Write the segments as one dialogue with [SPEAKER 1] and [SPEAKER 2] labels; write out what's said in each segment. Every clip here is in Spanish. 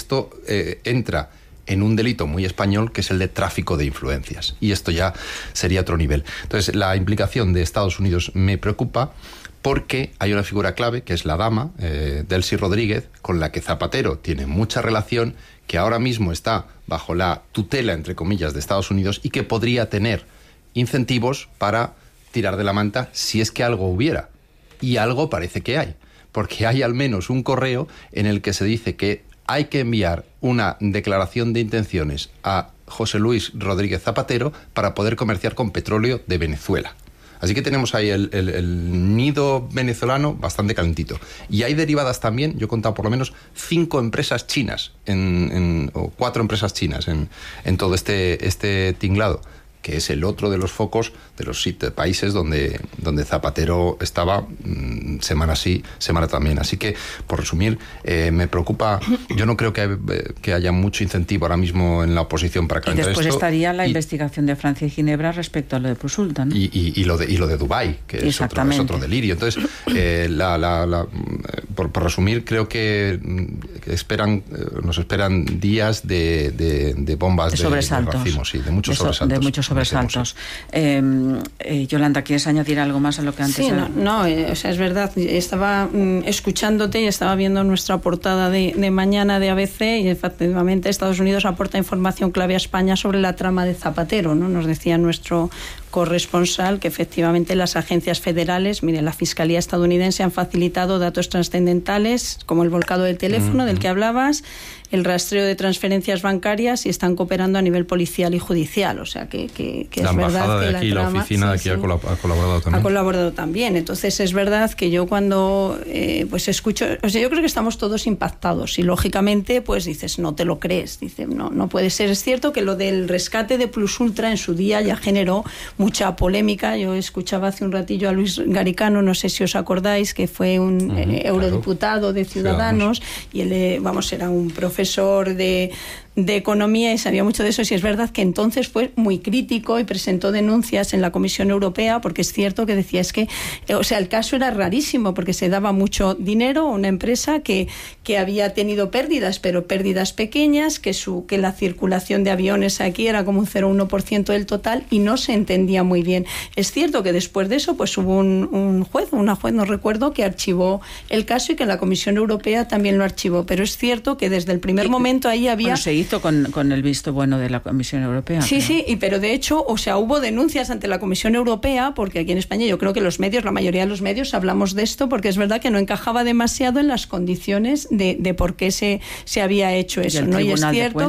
[SPEAKER 1] esto entra en un delito muy español, que es el de tráfico de influencias. Y esto ya sería otro nivel. Entonces, la implicación de Estados Unidos me preocupa porque hay una figura clave, que es la dama, Delcy Rodríguez, con la que Zapatero tiene mucha relación, que ahora mismo está bajo la tutela, entre comillas, de Estados Unidos y que podría tener incentivos para tirar de la manta si es que algo hubiera. Y algo parece que hay, porque hay al menos un correo en el que se dice que hay que enviar una declaración de intenciones a José Luis Rodríguez Zapatero para poder comerciar con petróleo de Venezuela. Así que tenemos ahí el nido venezolano bastante calentito. Y hay derivadas también, yo he contado por lo menos 5 empresas chinas, o 4 empresas chinas en todo este tinglado, que es el otro de los focos de los países donde Zapatero estaba semana sí, semana también. Así que, por resumir, me preocupa. Yo no creo que haya mucho incentivo ahora mismo en la oposición para calentar esto.
[SPEAKER 2] Y después estaría la investigación de Francia y Ginebra respecto a lo de Plusulta, ¿no?
[SPEAKER 1] Y lo de Dubái, que es otro delirio. Entonces, por resumir, creo que nos esperan días de bombas de racimos, sí, de muchos sobresaltos.
[SPEAKER 2] Yolanda, ¿quieres añadir algo más a lo que antes?
[SPEAKER 3] Sí, o sea, es verdad. Estaba escuchándote y estaba viendo nuestra portada de mañana de ABC y efectivamente Estados Unidos aporta información clave a España sobre la trama de Zapatero, ¿no? Nos decía nuestro corresponsal que efectivamente las agencias federales, la Fiscalía estadounidense han facilitado datos trascendentales como el volcado del teléfono del que hablabas, el rastreo de transferencias bancarias y están cooperando a nivel policial y judicial. O sea que es verdad que
[SPEAKER 1] de aquí, la oficina de aquí ha colaborado también.
[SPEAKER 3] Ha colaborado también. Entonces es verdad que yo cuando pues escucho, o sea, yo creo que estamos todos impactados y lógicamente pues dices, no te lo crees, dice, no puede ser. Es cierto que lo del rescate de Plusultra en su día ya generó mucha polémica. Yo escuchaba hace un ratillo a Luis Garicano, no sé si os acordáis, que fue un eurodiputado de Ciudadanos y él, era un profesor de economía y sabía mucho de eso, y es verdad que entonces fue muy crítico y presentó denuncias en la Comisión Europea, porque es cierto que decía, el caso era rarísimo, porque se daba mucho dinero a una empresa que había tenido pérdidas, pero pérdidas pequeñas, que la circulación de aviones aquí era como un 0,1% del total y no se entendía muy bien. Es cierto que después de eso pues hubo una juez, no recuerdo, que archivó el caso y que la Comisión Europea también lo archivó, pero es cierto que desde el primer momento ahí había...
[SPEAKER 2] con el visto bueno de la Comisión Europea.
[SPEAKER 3] Sí, pero de hecho, hubo denuncias ante la Comisión Europea, porque aquí en España yo creo que la mayoría de los medios hablamos de esto, porque es verdad que no encajaba demasiado en las condiciones de por qué se había hecho eso, ¿no? Y es cierto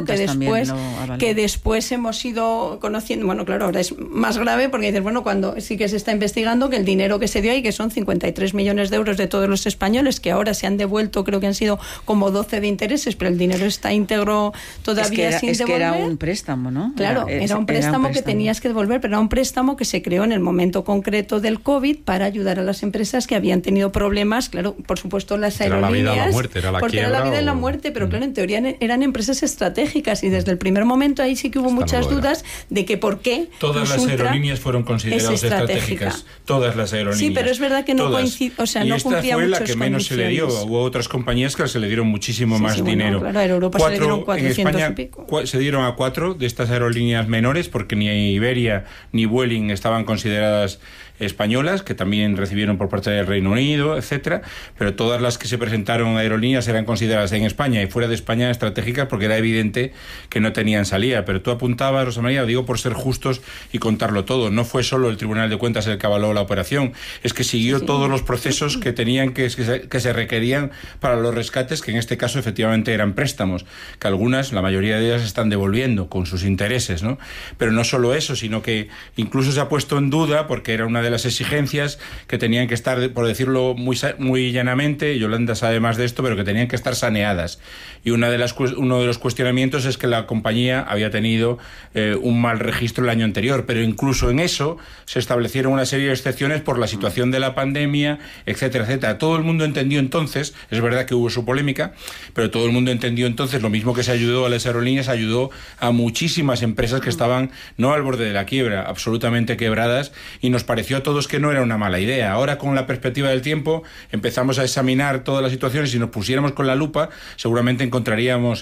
[SPEAKER 3] que después hemos ido conociendo, bueno, claro, ahora es más grave, porque dices, bueno, cuando sí que se está investigando que el dinero que se dio ahí, que son 53 millones de euros de todos los españoles, que ahora se han devuelto, creo que han sido como 12 de intereses, pero el dinero está íntegro todavía sin devolver.
[SPEAKER 2] Que era un préstamo, ¿no?
[SPEAKER 3] Claro, era un préstamo que tenías que devolver, pero era un préstamo que se creó en el momento concreto del COVID para ayudar a las empresas que habían tenido problemas, claro, por supuesto las aerolíneas.
[SPEAKER 1] Era la vida o la muerte, era la
[SPEAKER 3] porque
[SPEAKER 1] quiebra.
[SPEAKER 3] Era la vida y la muerte, pero claro, en teoría eran empresas estratégicas y desde el primer momento ahí sí que hubo muchas dudas de que por qué
[SPEAKER 4] todas las aerolíneas fueron consideradas estratégicas. Todas las aerolíneas.
[SPEAKER 3] Sí, pero es verdad que no coincide, no cumplía muchas condiciones. Y esta fue la que menos se le dio.
[SPEAKER 4] Hubo otras compañías que se le dieron muchísimo más dinero.
[SPEAKER 3] Claro, a Europa se le dieron 400 y pico.
[SPEAKER 4] Se dieron a 4 de estas aerolíneas menores, porque ni Iberia ni Vueling estaban consideradas españolas, que también recibieron por parte del Reino Unido, etcétera, pero todas las que se presentaron a aerolíneas eran consideradas en España y fuera de España estratégicas, porque era evidente que no tenían salida. Pero tú apuntabas, Rosa María, digo por ser justos y contarlo todo, no fue solo el Tribunal de Cuentas el que avaló la operación, es que siguió todos los procesos que tenían que se requerían para los rescates, que en este caso efectivamente eran préstamos, que algunas, la mayoría de ellas, están devolviendo con sus intereses, ¿no? Pero no solo eso, sino que incluso se ha puesto en duda, porque era una de las exigencias que tenían que estar, por decirlo muy llanamente, Yolanda sabe más de esto, pero que tenían que estar saneadas. Y uno de los cuestionamientos es que la compañía había tenido un mal registro el año anterior, pero incluso en eso se establecieron una serie de excepciones por la situación de la pandemia, etcétera, etcétera. Todo el mundo entendió entonces, es verdad que hubo su polémica, pero todo el mundo entendió entonces, lo mismo que se ayudó a las aerolíneas, ayudó a muchísimas empresas que estaban no al borde de la quiebra, absolutamente quebradas, y nos pareció a todos que no era una mala idea. Ahora, con la perspectiva del tiempo, empezamos a examinar todas las situaciones y nos pusiéramos con la lupa, seguramente encontraríamos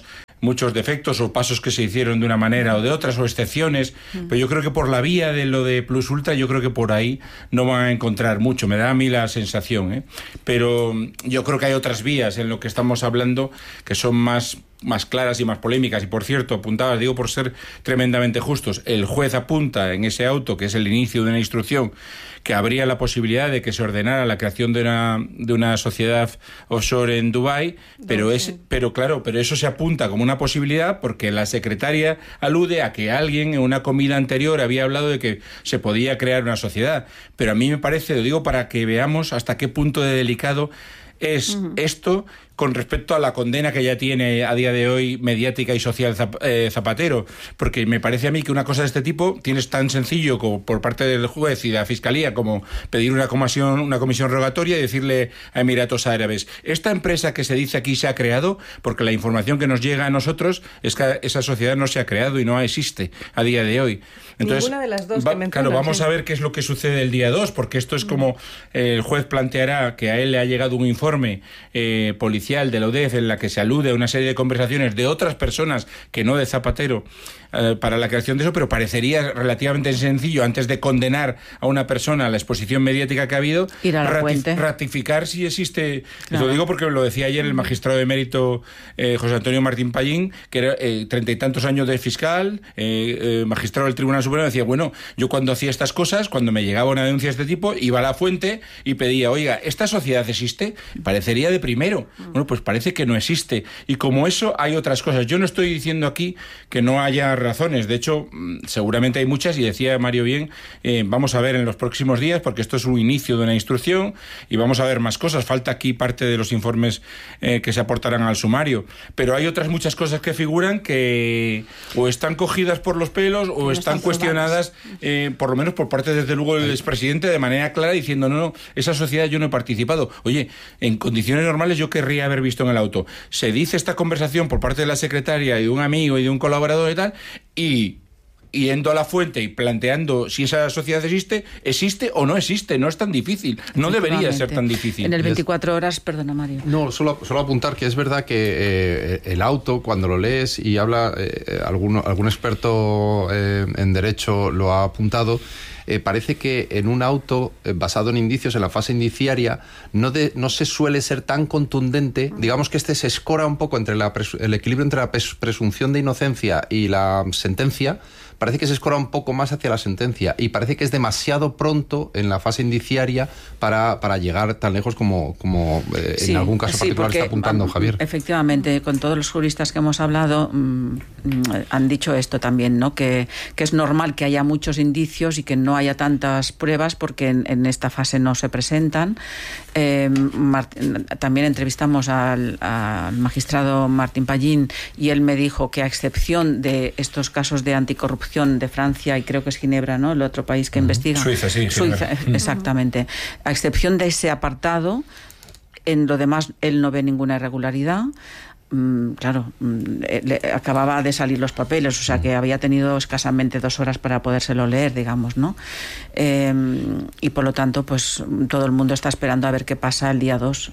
[SPEAKER 4] muchos defectos o pasos que se hicieron de una manera o de otras, o excepciones, pero yo creo que por la vía de lo de Plus Ultra, yo creo que por ahí no van a encontrar mucho, me da a mí la sensación, ¿eh? Pero yo creo que hay otras vías en lo que estamos hablando que son más claras y más polémicas. Y por cierto, apuntabas, digo por ser tremendamente justos, el juez apunta en ese auto, que es el inicio de una instrucción, que habría la posibilidad de que se ordenara la creación de una sociedad offshore en Dubái, pero eso se apunta como una posibilidad porque la secretaria alude a que alguien en una comida anterior había hablado de que se podía crear una sociedad. Pero a mí me parece, lo digo para que veamos hasta qué punto de delicado es esto con respecto a la condena que ya tiene a día de hoy mediática y social Zapatero, porque me parece a mí que una cosa de este tipo tienes tan sencillo como por parte del juez y de la Fiscalía como pedir una comisión rogatoria y decirle a Emiratos Árabes, esta empresa que se dice aquí se ha creado, porque la información que nos llega a nosotros es que esa sociedad no se ha creado y no existe a día de hoy. Entonces,
[SPEAKER 5] ninguna de las dos que mencionas,
[SPEAKER 4] claro, vamos
[SPEAKER 5] sí.
[SPEAKER 4] a ver qué es lo que sucede el día 2, porque esto es como el juez planteará que a él le ha llegado un informe policial de la UDEF en la que se alude a una serie de conversaciones de otras personas que no de Zapatero para la creación de eso, pero parecería relativamente sencillo, antes de condenar a una persona a la exposición mediática que ha habido,
[SPEAKER 2] ir a la fuente,
[SPEAKER 4] ratificar si existe.
[SPEAKER 2] Claro.
[SPEAKER 4] Lo digo porque lo decía ayer el magistrado de mérito José Antonio Martín Pallín, que era 30 y tantos años de fiscal, magistrado del Tribunal Supremo, decía, bueno, yo cuando hacía estas cosas, cuando me llegaba una denuncia de este tipo, iba a la fuente y pedía, oiga, ¿esta sociedad existe? Parecería de primero. Bueno, pues parece que no existe. Y como eso, hay otras cosas. Yo no estoy diciendo aquí que no haya razones. De hecho, seguramente hay muchas, y decía Mario bien, vamos a ver en los próximos días, porque esto es un inicio de una instrucción, y vamos a ver más cosas. Falta aquí parte de los informes que se aportarán al sumario. Pero hay otras muchas cosas que figuran que o están cogidas por los pelos o están cuestionadas, por lo menos por parte, desde luego, del expresidente, de manera clara, diciendo, no, esa sociedad yo no he participado. Oye, en condiciones normales yo querría haber visto en el auto. Se dice esta conversación por parte de la secretaria y de un amigo y de un colaborador y tal, y yendo a la fuente y planteando si esa sociedad existe o no existe. No es tan difícil. No debería ser tan difícil.
[SPEAKER 2] En el 24 horas, perdona, Mario.
[SPEAKER 1] No, solo apuntar que es verdad que el auto, cuando lo lees y habla, algún experto en derecho lo ha apuntado, parece que en un auto basado en indicios, en la fase indiciaria, no se suele ser tan contundente. Digamos que se escora un poco entre el equilibrio entre la presunción de inocencia y la sentencia. Parece que se escora un poco más hacia la sentencia, y parece que es demasiado pronto en la fase indiciaria para llegar tan lejos como sí, en algún caso particular está apuntando Javier.
[SPEAKER 2] Efectivamente, con todos los juristas que hemos hablado han dicho esto también, ¿no? Que es normal que haya muchos indicios y que no haya tantas pruebas porque en esta fase no se presentan. También entrevistamos al magistrado Martín Pallín, y él me dijo que, a excepción de estos casos de anticorrupción de Francia, y creo que es Ginebra, ¿no?, el otro país que investiga.
[SPEAKER 4] Suiza, sí.
[SPEAKER 2] Suiza, exactamente. A excepción de ese apartado, en lo demás él no ve ninguna irregularidad. Claro, acababa de salir los papeles, o sea que había tenido escasamente 2 horas para podérselo leer, digamos, ¿no? Y por lo tanto, pues todo el mundo está esperando a ver qué pasa el día 2.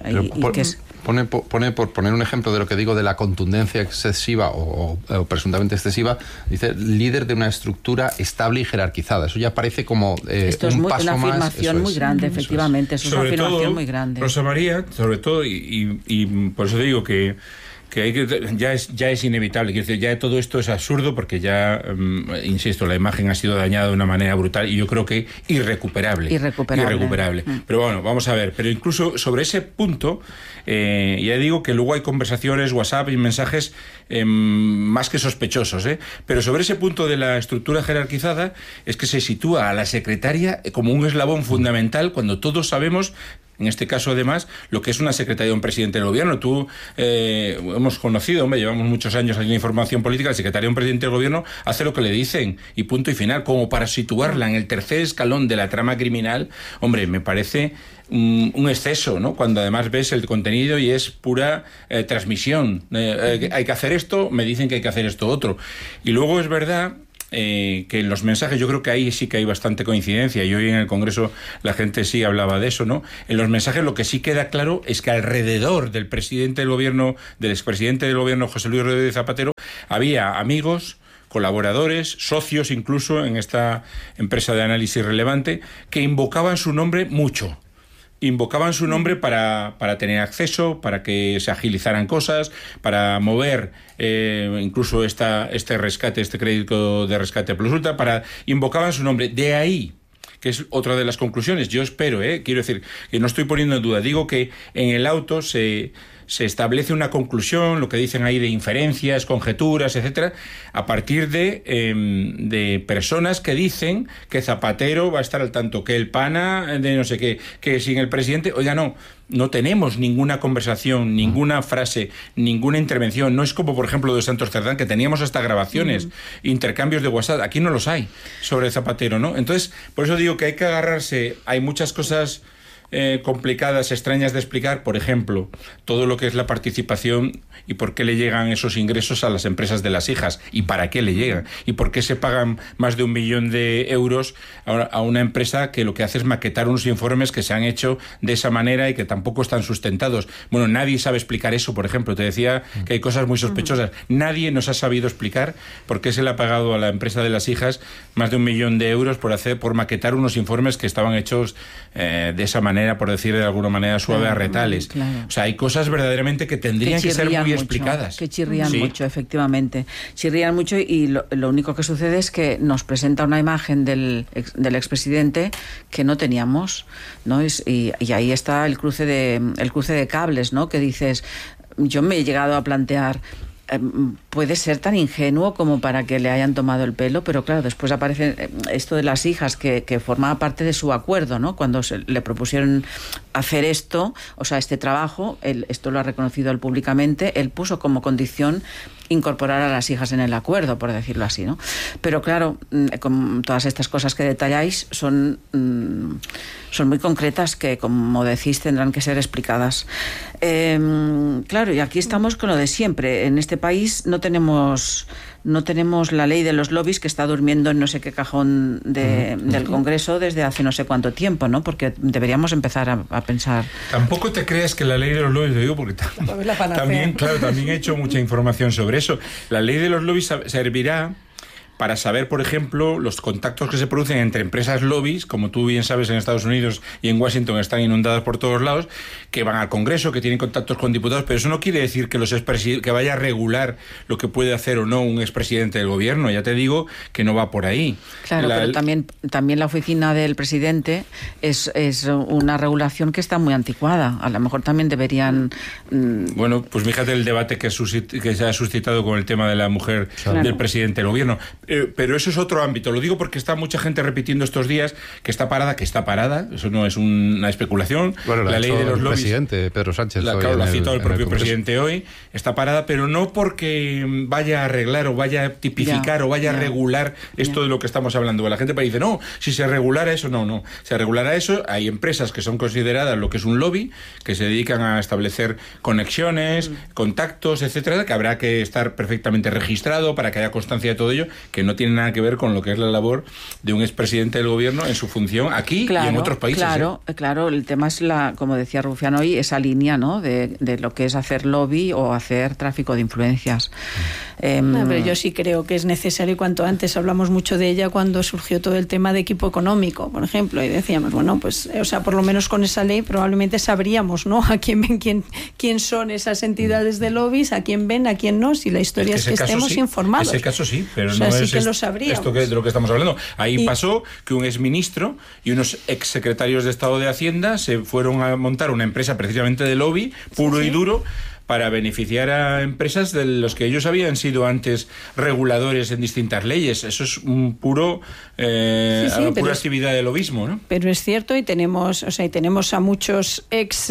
[SPEAKER 1] Por poner un ejemplo de lo que digo de la contundencia excesiva o presuntamente excesiva, dice líder de una estructura estable y jerarquizada. Eso ya parece como
[SPEAKER 2] esto es
[SPEAKER 1] un paso
[SPEAKER 2] una afirmación
[SPEAKER 1] más,
[SPEAKER 2] muy grande, efectivamente. Eso es una afirmación muy grande.
[SPEAKER 4] Rosa María, sobre todo, y por eso digo que ya es inevitable. Quiero decir, ya todo esto es absurdo, porque ya, insisto, la imagen ha sido dañada de una manera brutal y yo creo que irrecuperable. Pero bueno, vamos a ver. Pero incluso sobre ese punto, ya digo que luego hay conversaciones, WhatsApp y mensajes más que sospechosos, pero sobre ese punto de la estructura jerarquizada es que se sitúa a la secretaria como un eslabón fundamental, cuando todos sabemos, en este caso, además, lo que es una secretaria de un presidente del gobierno. Tú hemos conocido, llevamos muchos años en la información política, el secretario de un presidente del gobierno hace lo que le dicen, y punto y final, como para situarla en el tercer escalón de la trama criminal. Hombre, me parece un exceso, ¿no? Cuando además ves el contenido y es pura transmisión. Hay que hacer esto, me dicen que hay que hacer esto otro. Y luego es verdad que en los mensajes, yo creo que ahí sí que hay bastante coincidencia, y hoy en el Congreso la gente sí hablaba de eso, ¿no? En los mensajes lo que sí queda claro es que alrededor del presidente del gobierno, del expresidente del gobierno José Luis Rodríguez Zapatero, Había amigos, colaboradores, socios incluso en esta empresa de análisis relevante, que invocaban su nombre mucho. Invocaban su nombre para tener acceso, para que se agilizaran cosas, para mover incluso este rescate, este crédito de rescate plus ultra, invocaban su nombre. De ahí, que es otra de las conclusiones, yo espero, quiero decir, que no estoy poniendo en duda, digo que en el auto se establece una conclusión, lo que dicen ahí de inferencias, conjeturas, etcétera, a partir de personas que dicen que Zapatero va a estar al tanto, que el pana de no sé qué, que sin el presidente, oiga, no tenemos ninguna conversación, ninguna frase, ninguna intervención. No es como, por ejemplo, de Santos Cerdán, que teníamos hasta grabaciones, intercambios de WhatsApp. Aquí no los hay sobre Zapatero, ¿no? Entonces, por eso digo que hay que agarrarse. Hay muchas cosas complicadas, extrañas de explicar, por ejemplo, todo lo que es la participación y por qué le llegan esos ingresos a las empresas de las hijas y para qué le llegan y por qué se pagan más de 1 millón de euros a una empresa que lo que hace es maquetar unos informes que se han hecho de esa manera y que tampoco están sustentados. Bueno, nadie sabe explicar eso, por ejemplo. Te decía que hay cosas muy sospechosas. Nadie nos ha sabido explicar por qué se le ha pagado a la empresa de las hijas más de 1 millón de euros por maquetar unos informes que estaban hechos de esa manera, por decir de alguna manera suave, a retales. Claro. O sea, hay cosas verdaderamente que tendrían que ser muy mucho, explicadas.
[SPEAKER 2] Que chirrían mucho, efectivamente. Chirrían mucho y lo único que sucede es que nos presenta una imagen del expresidente que no teníamos, ¿no? Y ahí está el cruce de cables, ¿no? Que dices, yo me he llegado a plantear, puede ser tan ingenuo como para que le hayan tomado el pelo, pero claro, después aparece esto de las hijas que formaba parte de su acuerdo, ¿no? Cuando le propusieron hacer esto, o sea, este trabajo, esto lo ha reconocido él públicamente, él puso como condición incorporar a las hijas en el acuerdo, por decirlo así, ¿no? Pero claro, con todas estas cosas que detalláis son muy concretas que, como decís, tendrán que ser explicadas. Claro, y aquí estamos con lo de siempre. En este país no tenemos la ley de los lobbies, que está durmiendo en no sé qué cajón del Congreso desde hace no sé cuánto tiempo, ¿no? Porque deberíamos empezar a pensar.
[SPEAKER 4] Tampoco te creas que la ley de los lobbies, lo digo porque también he hecho mucha información sobre eso. La ley de los lobbies servirá para saber, por ejemplo, los contactos que se producen entre empresas lobbies, como tú bien sabes, en Estados Unidos y en Washington están inundadas por todos lados, que van al Congreso, que tienen contactos con diputados, pero eso no quiere decir que que vaya a regular lo que puede hacer o no un expresidente del gobierno. Ya te digo que no va por ahí.
[SPEAKER 2] Claro, pero también la oficina del presidente es una regulación que está muy anticuada. A lo mejor también deberían...
[SPEAKER 4] Bueno, pues fíjate el debate que se ha suscitado con el tema de la mujer del presidente del gobierno. Pero eso es otro ámbito. Lo digo porque está mucha gente repitiendo estos días que está parada. Eso no es una especulación.
[SPEAKER 1] Bueno,
[SPEAKER 4] la ley de los lobbies,
[SPEAKER 1] presidente Pedro Sánchez.
[SPEAKER 4] Claro, lo ha citado el propio presidente hoy. Está parada, pero no porque vaya a arreglar o vaya a tipificar o vaya a regular esto de lo que estamos hablando. La gente dice, no, si se regulara eso, no. Se regulara eso. Hay empresas que son consideradas lo que es un lobby, que se dedican a establecer conexiones, contactos, etcétera, que habrá que estar perfectamente registrado para que haya constancia de todo ello, que no tiene nada que ver con lo que es la labor de un expresidente del gobierno en su función aquí y en otros países.
[SPEAKER 2] Claro, el tema es, como decía Rufián hoy, esa línea, ¿no? de lo que es hacer lobby o hacer tráfico de influencias.
[SPEAKER 3] Pero yo sí creo que es necesario, y cuanto antes. Hablamos mucho de ella cuando surgió todo el tema de equipo económico, por ejemplo, y decíamos, bueno, pues, o sea, por lo menos con esa ley probablemente sabríamos, ¿no? A quién ven, quién son esas entidades de lobbies, a quién ven, a quién no, si la historia es que estemos informados.
[SPEAKER 4] Ese caso sí, pero
[SPEAKER 3] o sea,
[SPEAKER 4] no
[SPEAKER 3] sí
[SPEAKER 4] es
[SPEAKER 3] que lo sabríamos.
[SPEAKER 4] Esto de lo que estamos hablando. Ahí pasó que un exministro y unos exsecretarios de Estado de Hacienda se fueron a montar una empresa precisamente de lobby puro y duro, para beneficiar a empresas de los que ellos habían sido antes reguladores en distintas leyes. Eso es un pura actividad de lobismo, ¿no?
[SPEAKER 3] Pero es cierto, y tenemos a muchos ex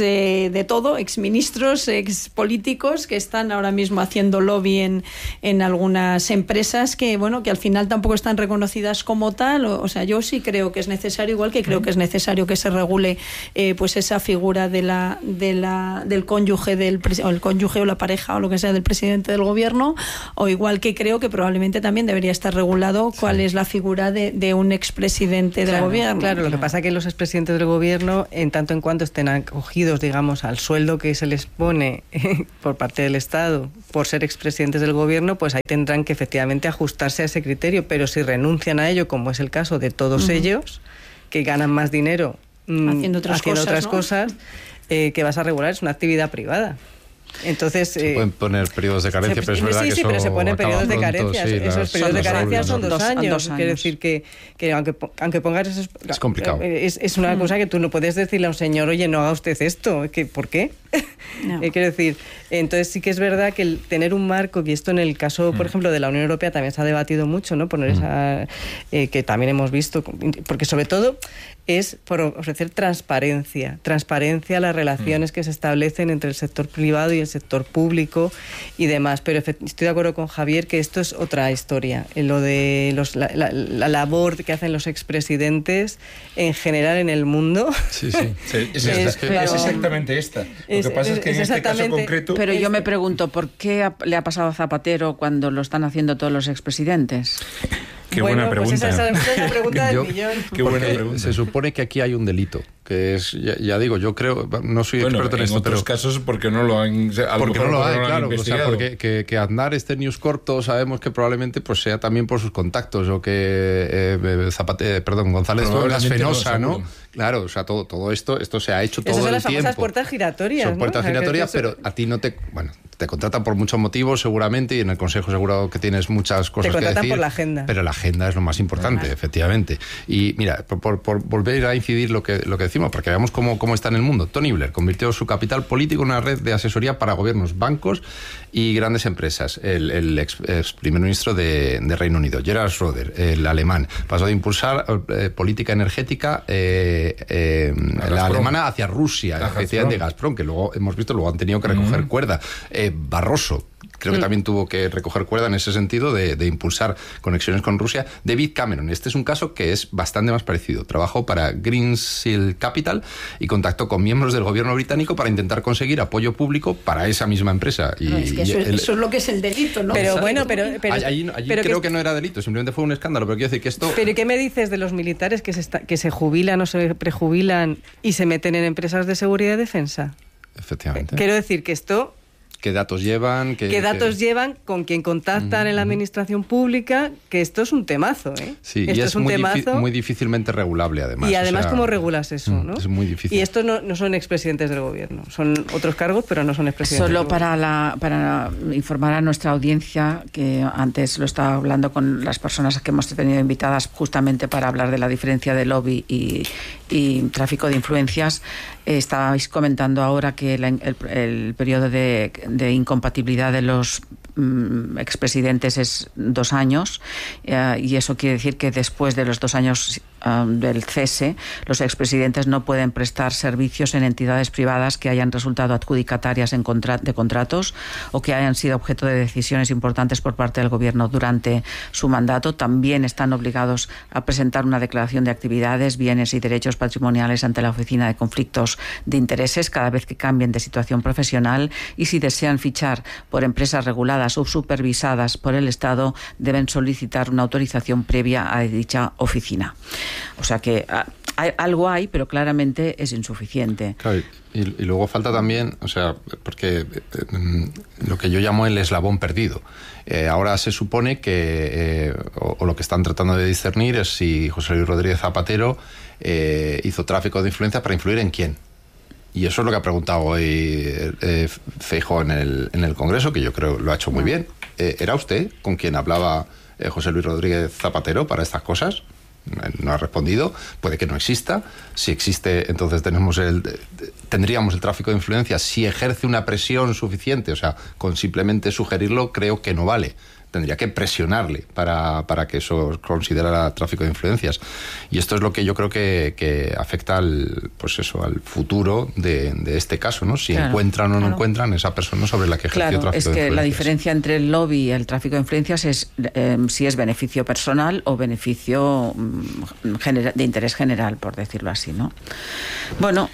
[SPEAKER 3] ministros, ex políticos que están ahora mismo haciendo lobby en algunas empresas que al final tampoco están reconocidas como tal. O sea, yo sí creo que es necesario, igual que creo que es necesario que se regule pues esa figura del cónyuge del cónyuge o la pareja o lo que sea del presidente del gobierno, o igual que creo que probablemente también debería estar regulado cuál es la figura de un expresidente del gobierno.
[SPEAKER 5] Claro, lo que pasa es que los expresidentes del gobierno, en tanto en cuanto estén acogidos, digamos, al sueldo que se les pone por parte del Estado por ser expresidentes del gobierno, pues ahí tendrán que efectivamente ajustarse a ese criterio, pero si renuncian a ello, como es el caso de todos ellos, que ganan más dinero haciendo otras cosas, que vas a regular, es una actividad privada. Entonces,
[SPEAKER 1] se pueden poner periodos de carencia, pero es verdad que eso
[SPEAKER 5] pero se ponen periodos de carencia.
[SPEAKER 1] Sí,
[SPEAKER 5] esos periodos de carencia son 2 años. Quiere decir que aunque pongas esos...
[SPEAKER 1] Es complicado.
[SPEAKER 5] Es una cosa que tú no puedes decirle a un señor, oye, no haga usted esto. ¿Por qué? No. Quiero decir, entonces sí que es verdad que el tener un marco, y esto en el caso, por ejemplo, de la Unión Europea también se ha debatido mucho, ¿no? Poner esa... que también hemos visto, porque sobre todo es por ofrecer transparencia a las relaciones que se establecen entre el sector privado y el sector público y demás. Pero estoy de acuerdo con Javier que esto es otra historia. Lo de la labor que hacen los expresidentes en general en el mundo.
[SPEAKER 4] Sí. Es exactamente esta. Lo que pasa es que en este caso concreto...
[SPEAKER 2] Pero yo me pregunto, ¿por qué le ha pasado a Zapatero cuando lo están haciendo todos los expresidentes?
[SPEAKER 4] Qué buena pregunta.
[SPEAKER 5] Pues esa es la pregunta del millón.
[SPEAKER 1] Qué buena pregunta. Se supone que aquí hay un delito, que es, ya digo, yo creo, no soy experto en esto,
[SPEAKER 4] pero... en otros casos porque no lo han...
[SPEAKER 1] Porque no lo hay, claro. O sea, porque que Aznar esté en News Corto sabemos que probablemente pues sea también por sus contactos, o que González Duenas Fenosa, ¿no? Claro, o sea, todo esto se ha hecho todo el tiempo.
[SPEAKER 5] Esas son las famosas puertas giratorias,
[SPEAKER 1] Son puertas giratorias, pero a ti no te... Bueno, te contratan por muchos motivos seguramente, y en el Consejo seguro que tienes muchas cosas que decir. Te contratan
[SPEAKER 5] por la agenda.
[SPEAKER 1] Pero la agenda es lo más importante, efectivamente. Y mira, por volver a incidir lo que decimos, porque veamos cómo está en el mundo. Tony Blair convirtió su capital político en una red de asesoría para gobiernos, bancos y grandes empresas. El ex primer ministro de Reino Unido, Gerhard Schröder, el alemán, pasó de impulsar política energética la alemana hacia Rusia, efectivamente, Gazprom, que luego hemos visto, luego han tenido que recoger cuerda. Barroso creo que también tuvo que recoger cuerda en ese sentido de impulsar conexiones con Rusia. David Cameron, este es un caso que es bastante más parecido. Trabajó para Greensill Capital y contactó con miembros del gobierno británico para intentar conseguir apoyo público para esa misma empresa.
[SPEAKER 3] Y es que eso es lo que es el delito, ¿no?
[SPEAKER 5] Pero bueno, pero
[SPEAKER 1] allí creo que no era delito, simplemente fue un escándalo, pero quiero decir que esto...
[SPEAKER 5] ¿Pero qué me dices de los militares que se jubilan o se prejubilan y se meten en empresas de seguridad y defensa?
[SPEAKER 1] Efectivamente.
[SPEAKER 5] Quiero decir que esto...
[SPEAKER 1] ¿Qué datos llevan?
[SPEAKER 5] ¿Qué datos llevan? ¿Con quién contactan en la administración pública? Que esto es un temazo, ¿eh?
[SPEAKER 1] Sí,
[SPEAKER 5] esto
[SPEAKER 1] y es un temazo muy difícilmente regulable, además.
[SPEAKER 5] Y además, ¿cómo regulas eso, no?
[SPEAKER 1] Es muy difícil.
[SPEAKER 5] Y estos no son expresidentes del gobierno. Son otros cargos, pero no son expresidentes
[SPEAKER 2] Solo
[SPEAKER 5] del gobierno.
[SPEAKER 2] para informar a nuestra audiencia, que antes lo estaba hablando con las personas que hemos tenido invitadas justamente para hablar de la diferencia de lobby y tráfico de influencias. Estabais comentando ahora que el periodo de incompatibilidad de los expresidentes es 2 años, y eso quiere decir que después de los 2 años del cese, los expresidentes no pueden prestar servicios en entidades privadas que hayan resultado adjudicatarias de contratos o que hayan sido objeto de decisiones importantes por parte del gobierno durante su mandato. También están obligados a presentar una declaración de actividades, bienes y derechos patrimoniales ante la Oficina de Conflictos de Intereses cada vez que cambien de situación profesional, y si desean fichar por empresas reguladas o supervisadas por el Estado, deben solicitar una autorización previa a dicha oficina. O sea que algo hay, pero claramente es insuficiente.
[SPEAKER 1] Claro, y luego falta también, o sea, porque lo que yo llamo el eslabón perdido. Ahora se supone que, o lo que están tratando de discernir es si José Luis Rodríguez Zapatero hizo tráfico de influencia para influir en quién. Y eso es lo que ha preguntado hoy Feijóo en el Congreso, que yo creo lo ha hecho muy bien. ¿Era usted con quien hablaba José Luis Rodríguez Zapatero para estas cosas? No ha respondido. Puede que no exista. Si existe, entonces tendríamos el tráfico de influencia. Si ejerce una presión suficiente, o sea, con simplemente sugerirlo, creo que no vale. tendría que presionarle para que eso considerara tráfico de influencias. Y esto es lo que yo creo que afecta al futuro de este caso, ¿no? Si encuentran o no encuentran esa persona sobre la que ejerció tráfico de influencias.
[SPEAKER 2] Es que la diferencia entre el lobby y el tráfico de influencias es si es beneficio personal o beneficio de interés general, por decirlo así, ¿no? Bueno,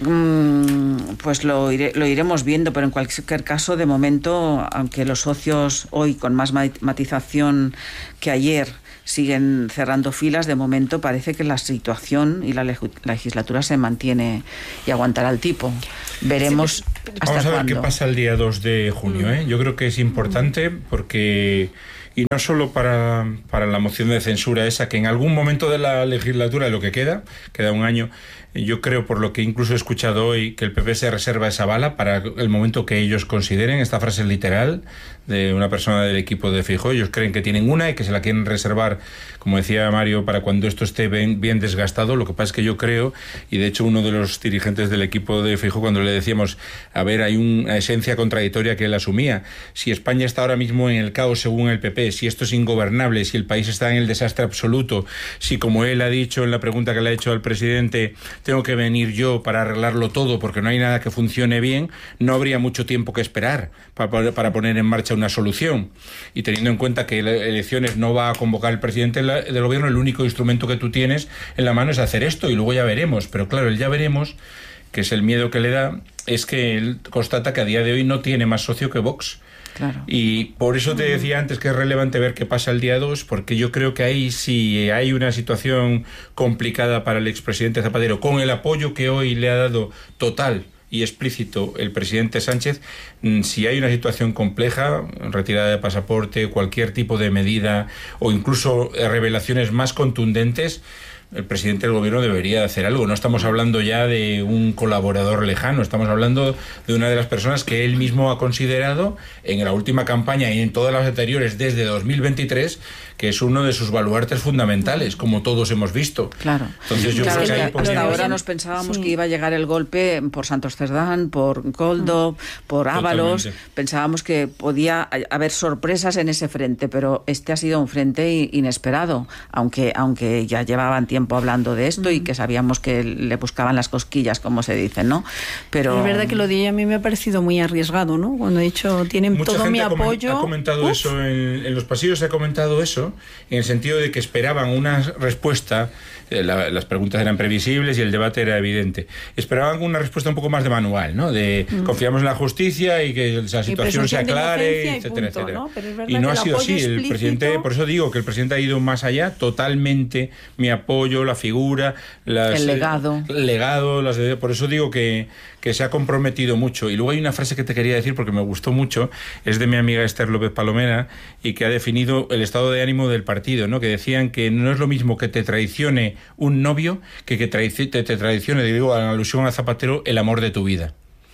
[SPEAKER 2] pues lo iremos viendo, pero en cualquier caso, de momento, aunque los socios hoy con más matización que ayer siguen cerrando filas, de momento parece que la situación y la legislatura se mantiene y aguantará el tipo. Veremos hasta cuándo.
[SPEAKER 4] Vamos a ver qué pasa el día 2 de junio. Yo creo que es importante porque... Y no solo para la moción de censura esa, que en algún momento de la legislatura, de lo que queda un año, yo creo, por lo que incluso he escuchado hoy, que el PP se reserva esa bala para el momento que ellos consideren. Esta frase es literal de una persona del equipo de Feijóo. Ellos creen que tienen una y que se la quieren reservar, como decía Mario, para cuando esto esté bien desgastado. Lo que pasa es que yo creo, y de hecho uno de los dirigentes del equipo de Feijóo, cuando le decíamos, a ver, hay una esencia contradictoria que él asumía. Si España está ahora mismo en el caos según el PP, si esto es ingobernable, si el país está en el desastre absoluto, si, como él ha dicho en la pregunta que le ha hecho al presidente, tengo que venir yo para arreglarlo todo porque no hay nada que funcione bien, no habría mucho tiempo que esperar para poner en marcha una solución. Y teniendo en cuenta que elecciones no va a convocar el presidente del gobierno, el único instrumento que tú tienes en la mano es hacer esto y luego ya veremos. Pero claro, el ya veremos, que es el miedo que le da, es que él constata que a día de hoy no tiene más socio que Vox.
[SPEAKER 2] Claro.
[SPEAKER 4] Y por eso te decía antes que es relevante ver qué pasa el día 2, porque yo creo que ahí sí hay una situación complicada para el expresidente Zapatero, con el apoyo que hoy le ha dado total y explícito el presidente Sánchez. Si hay una situación compleja, retirada de pasaporte, cualquier tipo de medida o incluso revelaciones más contundentes, el presidente del gobierno debería hacer algo. No estamos hablando ya de un colaborador lejano, estamos hablando de una de las personas que él mismo ha considerado en la última campaña y en todas las anteriores desde 2023, que es uno de sus baluartes fundamentales, como todos hemos visto.
[SPEAKER 2] Claro.
[SPEAKER 4] Entonces yo creo que
[SPEAKER 2] hasta ahora nos pensábamos que iba a llegar el golpe por Santos Cerdán, por Koldo, por Ábalos.
[SPEAKER 4] Totalmente.
[SPEAKER 2] Pensábamos que podía haber sorpresas en ese frente, pero este ha sido un frente inesperado, aunque ya llevaban tiempo hablando de esto y que sabíamos que le buscaban las cosquillas, como se dice, ¿no? Pero
[SPEAKER 3] es verdad que lo de ella a mí me ha parecido muy arriesgado, ¿no? Cuando he dicho, tienen
[SPEAKER 4] mucha
[SPEAKER 3] todo
[SPEAKER 4] gente
[SPEAKER 3] mi apoyo.
[SPEAKER 4] Ha comentado eso en los pasillos, se ha comentado eso, en el sentido de que esperaban una respuesta. Las preguntas eran previsibles y el debate era evidente. Esperaban una respuesta un poco más de manual, ¿no? De confiamos en la justicia y que la situación se aclare, etcétera, etcétera. ¿No?
[SPEAKER 3] Y
[SPEAKER 4] no ha sido así. El presidente, por eso digo que el presidente ha ido más allá, totalmente. Mi apoyo, la figura,
[SPEAKER 2] el legado.
[SPEAKER 4] Por eso digo que se ha comprometido mucho. Y luego hay una frase que te quería decir porque me gustó mucho, es de mi amiga Esther López Palomera, y que ha definido el estado de ánimo del partido, ¿no? Que decían que no es lo mismo que te traicione un novio que te traicione, digo, en alusión a Zapatero, el amor de tu vida.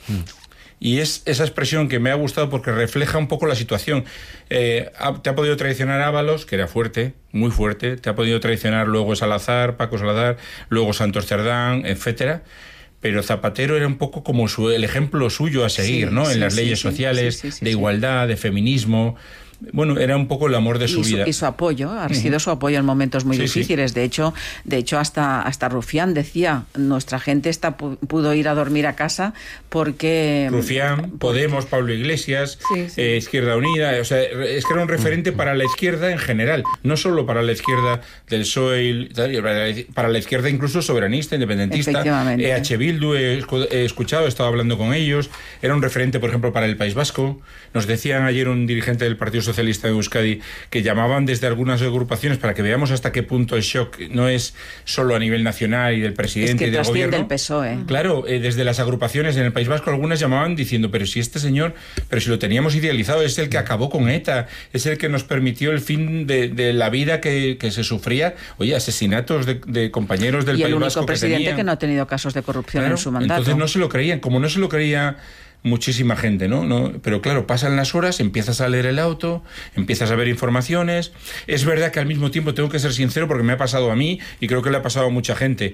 [SPEAKER 4] Y es esa expresión que me ha gustado porque refleja un poco la situación. Te ha podido traicionar Ábalos, que era fuerte, muy fuerte, te ha podido traicionar luego Salazar, Paco Salazar, luego Santos Cerdán, etcétera. Pero Zapatero era un poco como el ejemplo suyo a seguir, ¿no? En las leyes sociales, de igualdad, de feminismo. Bueno, era un poco el amor de su vida.
[SPEAKER 2] Y su apoyo, ha sido su apoyo en momentos muy difíciles. Sí. De hecho hasta Rufián decía, nuestra gente pudo ir a dormir a casa porque...
[SPEAKER 4] Rufián, Podemos, Pablo Iglesias, Izquierda Unida, o sea, es que era un referente para la izquierda en general, no solo para la izquierda del PSOE, para la izquierda incluso soberanista, independentista. EH Bildu, he escuchado, he estado hablando con ellos, era un referente, por ejemplo, para el País Vasco. Nos decían ayer un dirigente del Partido Socialista de Euskadi que llamaban desde algunas agrupaciones para que veamos hasta qué punto el shock no es solo a nivel nacional y del presidente y del gobierno.
[SPEAKER 2] El PSOE.
[SPEAKER 4] Claro, desde las agrupaciones en el País Vasco algunas llamaban diciendo, pero si este señor, pero si lo teníamos idealizado, es el que acabó con ETA, es el que nos permitió el fin de la vida que se sufría. Oye, asesinatos de compañeros del País Vasco.
[SPEAKER 2] Y el único presidente que no ha tenido casos de corrupción en su mandato.
[SPEAKER 4] Entonces no se lo creían, como no se lo creía muchísima gente, ¿no? Pero claro, pasan las horas, empiezas a leer el auto, empiezas a ver informaciones. Es verdad que al mismo tiempo tengo que ser sincero porque me ha pasado a mí y creo que le ha pasado a mucha gente,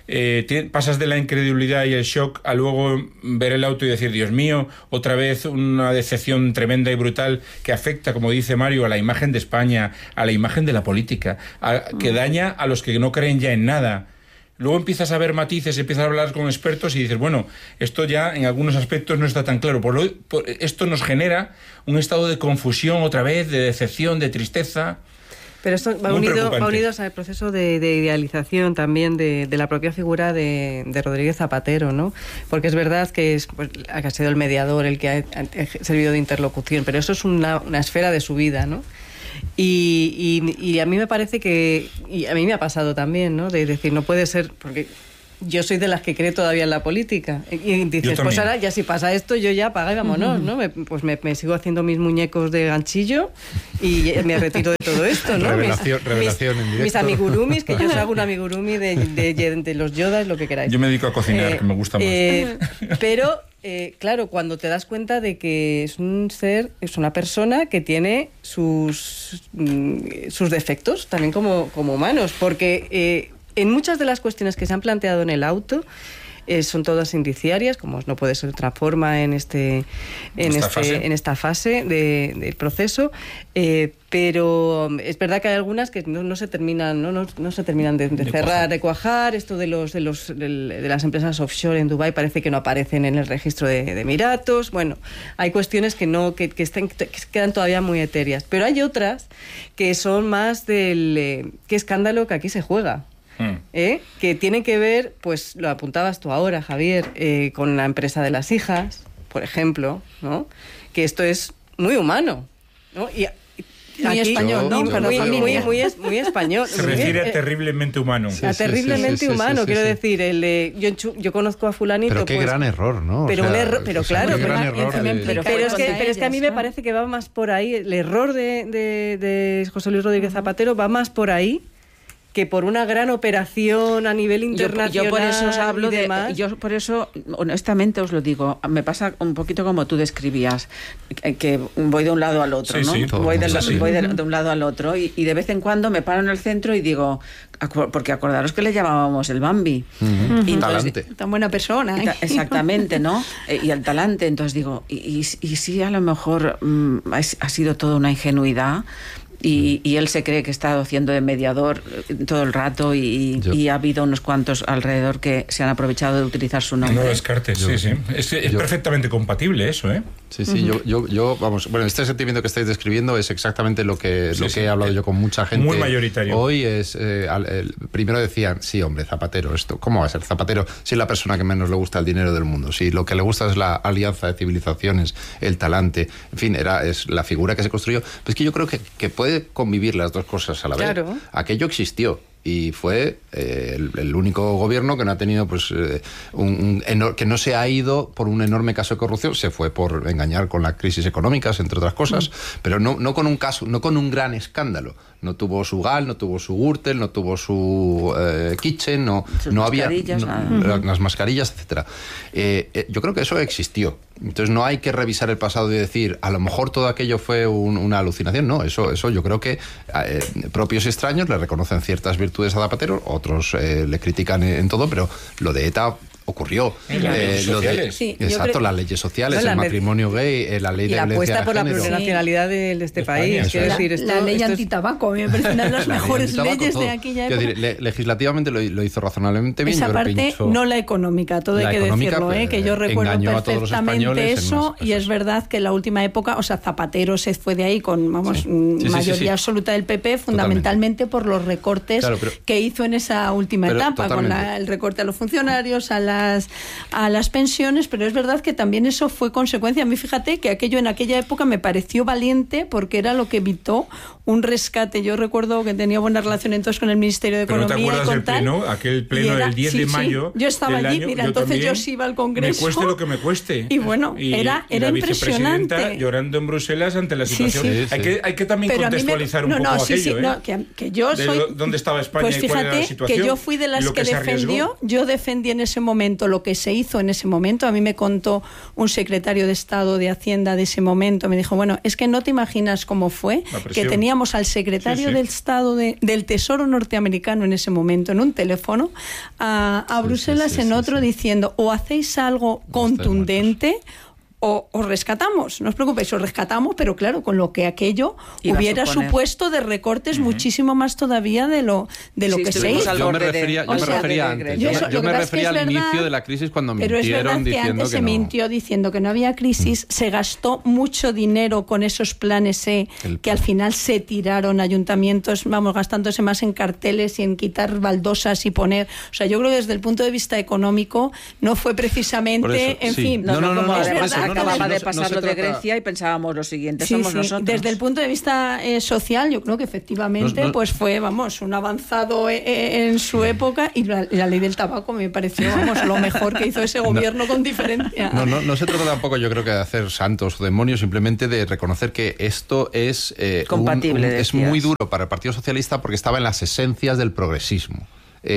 [SPEAKER 4] pasas de la incredulidad y el shock a luego ver el auto y decir, Dios mío, otra vez una decepción tremenda y brutal que afecta, como dice Mario, a la imagen de España, a la imagen de la política, que daña a los que no creen ya en nada. Luego empiezas a ver matices, empiezas a hablar con expertos y dices, bueno, esto ya en algunos aspectos no está tan claro. Esto nos genera un estado de confusión otra vez, de decepción, de tristeza.
[SPEAKER 5] Pero esto va unido al proceso de idealización también de la propia figura de Rodríguez Zapatero, ¿no? Porque es verdad que ha sido el mediador, el que ha servido de interlocución, pero eso es una esfera de su vida, ¿no? Y a mí me parece que, y a mí me ha pasado también, ¿no? De decir, no puede ser, porque yo soy de las que cree todavía en la política. Y dices, pues ahora ya si pasa esto, yo ya apaga y vámonos, ¿no? Pues me sigo haciendo mis muñecos de ganchillo y me retiro de todo esto, ¿no?
[SPEAKER 1] Revelación en directo.
[SPEAKER 5] Mis amigurumis, que yo os hago un amigurumi de los Yodas, lo que queráis.
[SPEAKER 4] Yo me dedico a cocinar, que me gusta más.
[SPEAKER 5] Pero, claro, cuando te das cuenta de que es un ser, es una persona que tiene sus defectos también como humanos, porque en muchas de las cuestiones que se han planteado en el auto son todas indiciarias, como no puede ser de otra forma en esta fase del proceso, pero es verdad que hay algunas que no se terminan de cerrar, de cuajar. Esto de las empresas offshore en Dubái parece que no aparecen en el registro de Emiratos. Bueno, hay cuestiones que quedan todavía muy etéreas, pero hay otras que son más del qué escándalo que aquí se juega. Que tiene que ver, pues lo apuntabas tú ahora, Javier, con la empresa de las hijas, por ejemplo, ¿no? Que esto es muy humano, ¿no? Y
[SPEAKER 3] muy
[SPEAKER 5] aquí,
[SPEAKER 3] español, ¿no?
[SPEAKER 5] Muy español.
[SPEAKER 4] Se refiere a terriblemente humano.
[SPEAKER 5] Sí, terriblemente humano, quiero decir. Yo conozco a fulanito.
[SPEAKER 1] Pero qué gran error, ¿no?
[SPEAKER 5] Pero claro. Pero es que a mí me
[SPEAKER 3] ¿no?
[SPEAKER 5] parece que va más por ahí. El error de José Luis Rodríguez Zapatero va más por ahí que por una gran operación a nivel internacional.
[SPEAKER 2] Yo por eso os hablo
[SPEAKER 5] y demás.
[SPEAKER 2] yo por eso, honestamente os lo digo, me pasa un poquito como tú describías, que voy de un lado al otro, ¿no? Voy de un lado al otro y de vez en cuando me paro en el centro y digo, porque acordaros que le llamábamos el Bambi.
[SPEAKER 1] Y talante.
[SPEAKER 3] Tan buena persona.
[SPEAKER 2] Exactamente, ¿no? Y el talante. Entonces digo, y sí, a lo mejor ha sido toda una ingenuidad. Y él se cree que está haciendo de mediador todo el rato y ha habido unos cuantos alrededor que se han aprovechado de utilizar su nombre.
[SPEAKER 4] No lo descartes, sí. Es perfectamente compatible eso, ¿eh?
[SPEAKER 1] Sí, vamos, bueno, este sentimiento que estáis describiendo es exactamente lo que he hablado yo con mucha gente.
[SPEAKER 4] Muy mayoritario.
[SPEAKER 1] Hoy es, primero decían, sí, hombre, Zapatero, ¿cómo va a ser Zapatero? Si es la persona que menos le gusta el dinero del mundo, si lo que le gusta es la alianza de civilizaciones, el talante, en fin, es la figura que se construyó. Pero es que yo creo que puede convivir las dos cosas a la vez.
[SPEAKER 5] Claro.
[SPEAKER 1] Aquello existió. Y fue el único gobierno que no ha tenido, pues, que no se ha ido por un enorme caso de corrupción. Se fue por engañar con las crisis económicas, entre otras cosas, pero no con un caso, no con un gran escándalo. No tuvo su GAL, no tuvo su Gürtel, no tuvo su Kitchen, no había las mascarillas, etcétera. Yo creo que eso existió. Entonces no hay que revisar el pasado y decir, a lo mejor todo aquello fue una alucinación. No, eso yo creo que propios y extraños le reconocen ciertas virtudes a Zapatero, otros le critican en todo, pero lo de ETA ocurrió.
[SPEAKER 4] Las leyes sociales.
[SPEAKER 1] Exacto, las leyes sociales, el matrimonio gay, la ley de violencia de género.
[SPEAKER 5] Y la apuesta por la plurinacionalidad de este país. Quiero decir,
[SPEAKER 3] la ley antitabaco, me parece una de las mejores leyes de aquella época.
[SPEAKER 1] Decir, legislativamente lo hizo razonablemente bien.
[SPEAKER 3] Esa parte, no la económica, todo hay que decirlo, que yo recuerdo perfectamente eso, y es verdad que en la última época, o sea, Zapatero se fue de ahí con, mayoría absoluta del PP, fundamentalmente por los recortes que hizo en esa última etapa, con el recorte a los funcionarios, a las pensiones, pero es verdad que también eso fue consecuencia. A mí, fíjate que aquello en aquella época me pareció valiente porque era lo que evitó un rescate. Yo recuerdo que tenía buena relación entonces con el Ministerio de Economía.
[SPEAKER 4] ¿Pero no te acuerdas del pleno? Aquel pleno del 10 de mayo.
[SPEAKER 3] Yo estaba allí,
[SPEAKER 4] año,
[SPEAKER 3] entonces yo sí iba al Congreso.
[SPEAKER 4] Me cueste lo que me cueste.
[SPEAKER 3] Y bueno, era
[SPEAKER 4] la
[SPEAKER 3] impresionante.
[SPEAKER 4] Vicepresidenta llorando en Bruselas ante la situación. Hay que también contextualizar un poco aquello.
[SPEAKER 3] Que yo soy...
[SPEAKER 4] ¿Dónde estaba España
[SPEAKER 3] pues
[SPEAKER 4] y cuál era la
[SPEAKER 3] fíjate
[SPEAKER 4] situación?
[SPEAKER 3] Que yo fui de las que defendió, yo defendí en ese momento momento, lo que se hizo en ese momento. A mí me contó un secretario de Estado de Hacienda de ese momento, me dijo, bueno, es que no te imaginas cómo fue, que teníamos al secretario del Estado del Tesoro norteamericano en ese momento en un teléfono, a Bruselas en otro, diciendo, o hacéis algo contundente o rescatamos, no os preocupéis, os rescatamos, pero claro, con lo que aquello hubiera supuesto de recortes muchísimo más todavía de lo que se hizo.
[SPEAKER 1] Yo me refería antes. Yo me refería al inicio de la crisis cuando mintieron diciendo que no. Pero es verdad que antes se mintió diciendo
[SPEAKER 3] que no había crisis, se gastó mucho dinero con esos planes que al final se tiraron ayuntamientos, gastándose más en carteles y en quitar baldosas y poner... O sea, yo creo que desde el punto de vista económico no fue precisamente, fin...
[SPEAKER 2] Acababa de pasar lo de Grecia y pensábamos lo siguiente, somos nosotros.
[SPEAKER 3] Desde el punto de vista social, yo creo que efectivamente pues fue, un avanzado en su época, y la ley del tabaco me pareció, lo mejor que hizo ese gobierno con diferencia.
[SPEAKER 1] No se trata tampoco, yo creo, que de hacer santos o demonios, simplemente de reconocer que esto es
[SPEAKER 2] compatible,
[SPEAKER 1] es muy duro para el Partido Socialista porque estaba en las esencias del progresismo.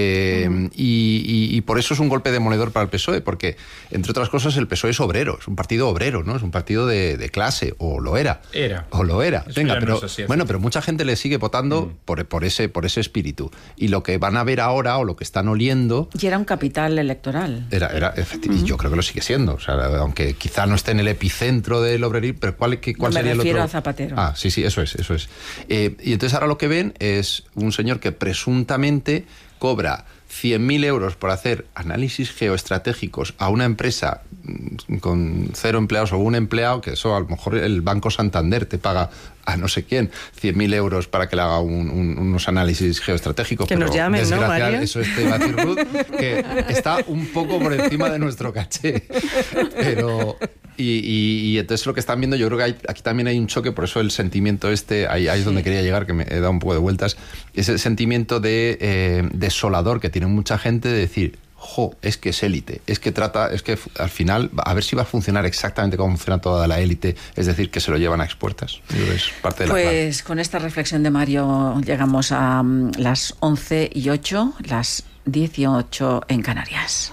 [SPEAKER 1] Y por eso es un golpe demoledor para el PSOE, porque, entre otras cosas, el PSOE es obrero, es un partido obrero, ¿no? Es un partido de clase, o lo era. O lo era. Venga, pero no así, pero mucha gente le sigue votando por ese espíritu. Y lo que van a ver ahora, o lo que están oliendo...
[SPEAKER 2] Y era un capital electoral.
[SPEAKER 1] Era efectivamente, y yo creo que lo sigue siendo. O sea, aunque quizá no esté en el epicentro del obrerismo, pero ¿cuál sería el otro?
[SPEAKER 2] Me refiero a Zapatero.
[SPEAKER 1] Sí, eso es. Y entonces ahora lo que ven es un señor que presuntamente cobra 100.000 euros por hacer análisis geoestratégicos a una empresa con 0 empleados o un empleado, que eso a lo mejor el Banco Santander te paga a no sé quién 100.000 euros para que le haga unos análisis geoestratégicos.
[SPEAKER 5] Que nos llamen, ¿no, María?
[SPEAKER 1] Eso te iba a decir, Ruth, que está un poco por encima de nuestro caché. Pero... Y entonces lo que están viendo, yo creo que aquí también hay un choque, por eso el sentimiento ahí es donde quería llegar, que me he dado un poco de vueltas, ese sentimiento de desolador que tiene mucha gente de decir, es que es élite, es que al final, a ver si va a funcionar exactamente como funciona toda la élite, es decir, que se lo llevan a expuertas. Es parte de la clave.
[SPEAKER 2] Con esta reflexión de Mario llegamos a las 11:08, las 18 en Canarias.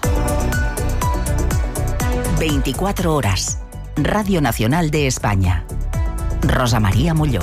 [SPEAKER 6] 24 horas. Radio Nacional de España. Rosa María Molló.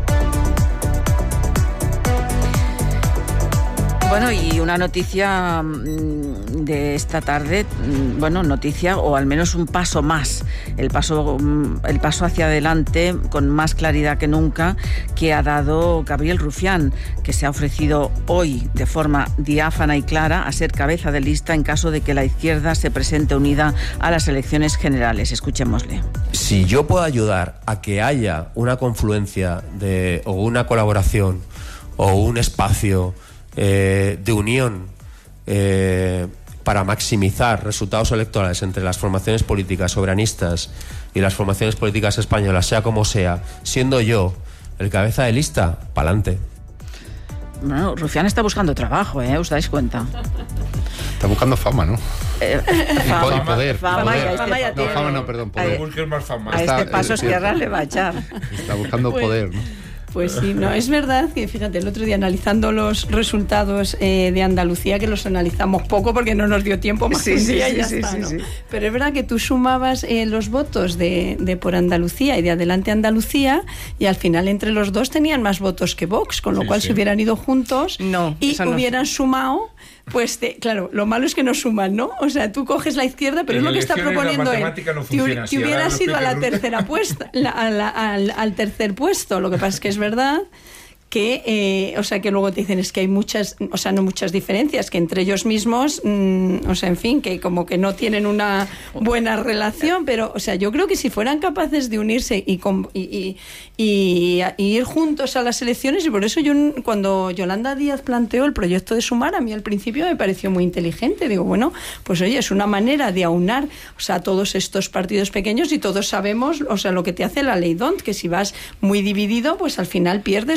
[SPEAKER 2] Bueno, y una noticia de esta tarde, noticia o al menos un paso más, el paso hacia adelante con más claridad que nunca que ha dado Gabriel Rufián, que se ha ofrecido hoy de forma diáfana y clara a ser cabeza de lista en caso de que la izquierda se presente unida a las elecciones generales. Escuchémosle.
[SPEAKER 7] Si yo puedo ayudar a que haya una confluencia o una colaboración o un espacio de unión para maximizar resultados electorales entre las formaciones políticas soberanistas y las formaciones políticas españolas, sea como sea, siendo yo el cabeza de lista, pa'lante.
[SPEAKER 2] Bueno, Rufián está buscando trabajo, ¿os dais cuenta?
[SPEAKER 1] Está buscando fama, ¿no?
[SPEAKER 2] Y
[SPEAKER 1] poder.
[SPEAKER 2] Fama
[SPEAKER 1] Perdón, poder.
[SPEAKER 4] No busques más fama.
[SPEAKER 2] A este paso Esquerra le va a echar.
[SPEAKER 1] Está buscando poder, ¿no?
[SPEAKER 3] Pues sí, es verdad que, fíjate, el otro día analizando los resultados de Andalucía, que los analizamos poco porque no nos dio tiempo más que un día y ya está, ¿no? Pero es verdad que tú sumabas los votos de Por Andalucía y de Adelante Andalucía, y al final entre los dos tenían más votos que Vox, con lo cual si hubieran ido juntos y hubieran sumado... Pues claro, lo malo es que no suman, ¿no? O sea, tú coges la izquierda, pero es lo que está proponiendo él. Que hubieras ido a la tercera al tercer puesto. Lo que pasa es que es verdad que, que luego te dicen es que hay muchas, no muchas diferencias, que entre ellos mismos, que como que no tienen una buena relación, pero, yo creo que si fueran capaces de unirse y ir juntos a las elecciones, y por eso yo, cuando Yolanda Díaz planteó el proyecto de Sumar, a mí al principio me pareció muy inteligente. Digo, bueno, pues oye, es una manera de aunar, todos estos partidos pequeños, y todos sabemos, lo que te hace la ley DONT, que si vas muy dividido, pues al final pierdes muchos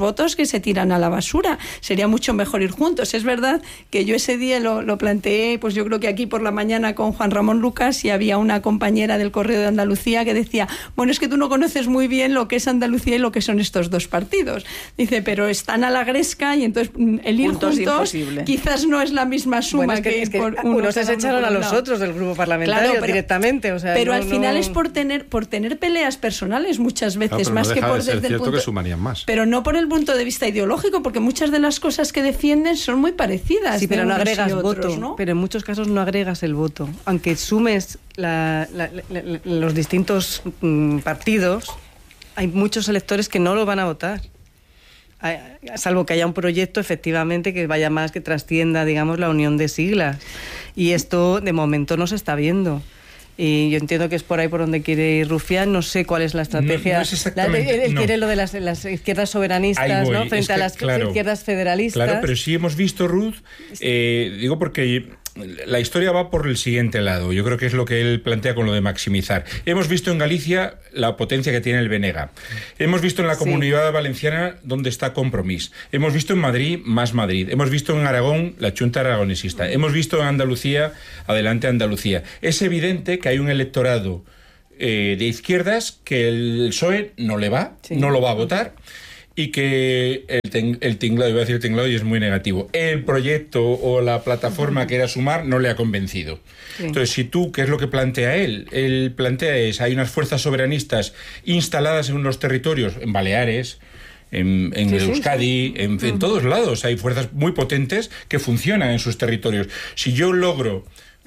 [SPEAKER 3] votos que se tiran a la basura. Sería mucho mejor ir juntos. Es verdad que yo ese día lo planteé, pues yo creo que aquí por la mañana con Juan Ramón Lucas, y había una compañera del Correo de Andalucía que decía, bueno, es que tú no conoces muy bien lo que es Andalucía y lo que son estos dos partidos. Dice, pero están a la gresca y entonces el ir
[SPEAKER 2] Juntos
[SPEAKER 3] juntos
[SPEAKER 2] imposible.
[SPEAKER 3] quizás no es la misma suma.
[SPEAKER 5] Bueno, es que
[SPEAKER 3] por
[SPEAKER 5] unos se
[SPEAKER 3] cada uno
[SPEAKER 5] echaron
[SPEAKER 3] por
[SPEAKER 5] a
[SPEAKER 3] un
[SPEAKER 5] los
[SPEAKER 3] lado.
[SPEAKER 5] otros del grupo parlamentario,
[SPEAKER 3] Claro,
[SPEAKER 5] directamente. O sea,
[SPEAKER 3] pero
[SPEAKER 5] no,
[SPEAKER 3] al final
[SPEAKER 5] no...
[SPEAKER 3] es por tener peleas personales muchas veces,
[SPEAKER 1] Claro, pero
[SPEAKER 3] más
[SPEAKER 1] no
[SPEAKER 3] que
[SPEAKER 1] deja
[SPEAKER 3] por
[SPEAKER 1] de ser
[SPEAKER 3] desde el
[SPEAKER 1] cierto
[SPEAKER 3] punto...
[SPEAKER 1] que sumarían más.
[SPEAKER 3] Pero no por el punto de vista ideológico, porque muchas de las cosas que defienden son muy parecidas.
[SPEAKER 5] Sí, pero
[SPEAKER 3] de
[SPEAKER 5] no
[SPEAKER 3] unos y
[SPEAKER 5] agregas
[SPEAKER 3] otros,
[SPEAKER 5] voto.
[SPEAKER 3] ¿no?
[SPEAKER 5] Pero en muchos casos no agregas el voto. Aunque sumes los distintos partidos, hay muchos electores que no lo van a votar. Salvo que haya un proyecto efectivamente que vaya más, que trascienda, digamos, la unión de siglas. Y esto de momento no se está viendo. Y yo entiendo que es por ahí por donde quiere ir Rufián. No sé cuál es la estrategia.
[SPEAKER 4] No es exactamente,
[SPEAKER 5] Él
[SPEAKER 4] no.
[SPEAKER 5] quiere lo de las izquierdas soberanistas,
[SPEAKER 4] Ahí voy.
[SPEAKER 5] ¿no? Frente
[SPEAKER 4] Es que,
[SPEAKER 5] a las
[SPEAKER 4] claro,
[SPEAKER 5] izquierdas federalistas.
[SPEAKER 4] Claro, pero sí hemos visto, Ruth, digo porque la historia va por el siguiente lado. Yo creo que es lo que él plantea con lo de maximizar. Hemos visto en Galicia la potencia que tiene el BNG. Hemos visto en la Comunidad Valenciana donde está Compromís. Hemos visto en Madrid, Más Madrid. Hemos visto en Aragón la Chunta Aragonesista. Hemos visto en Andalucía, Adelante Andalucía. Es evidente que hay un electorado de izquierdas que el PSOE no le va, no lo va a votar, y que el tinglado, iba a decir tinglado y es muy negativo, el proyecto o la plataforma que era Sumar no le ha convencido. Sí. Entonces, si tú, ¿qué es lo que plantea él? Él plantea hay unas fuerzas soberanistas instaladas en unos territorios, en Baleares, en Euskadi, en todos lados hay fuerzas muy potentes que funcionan en sus territorios. Si yo logro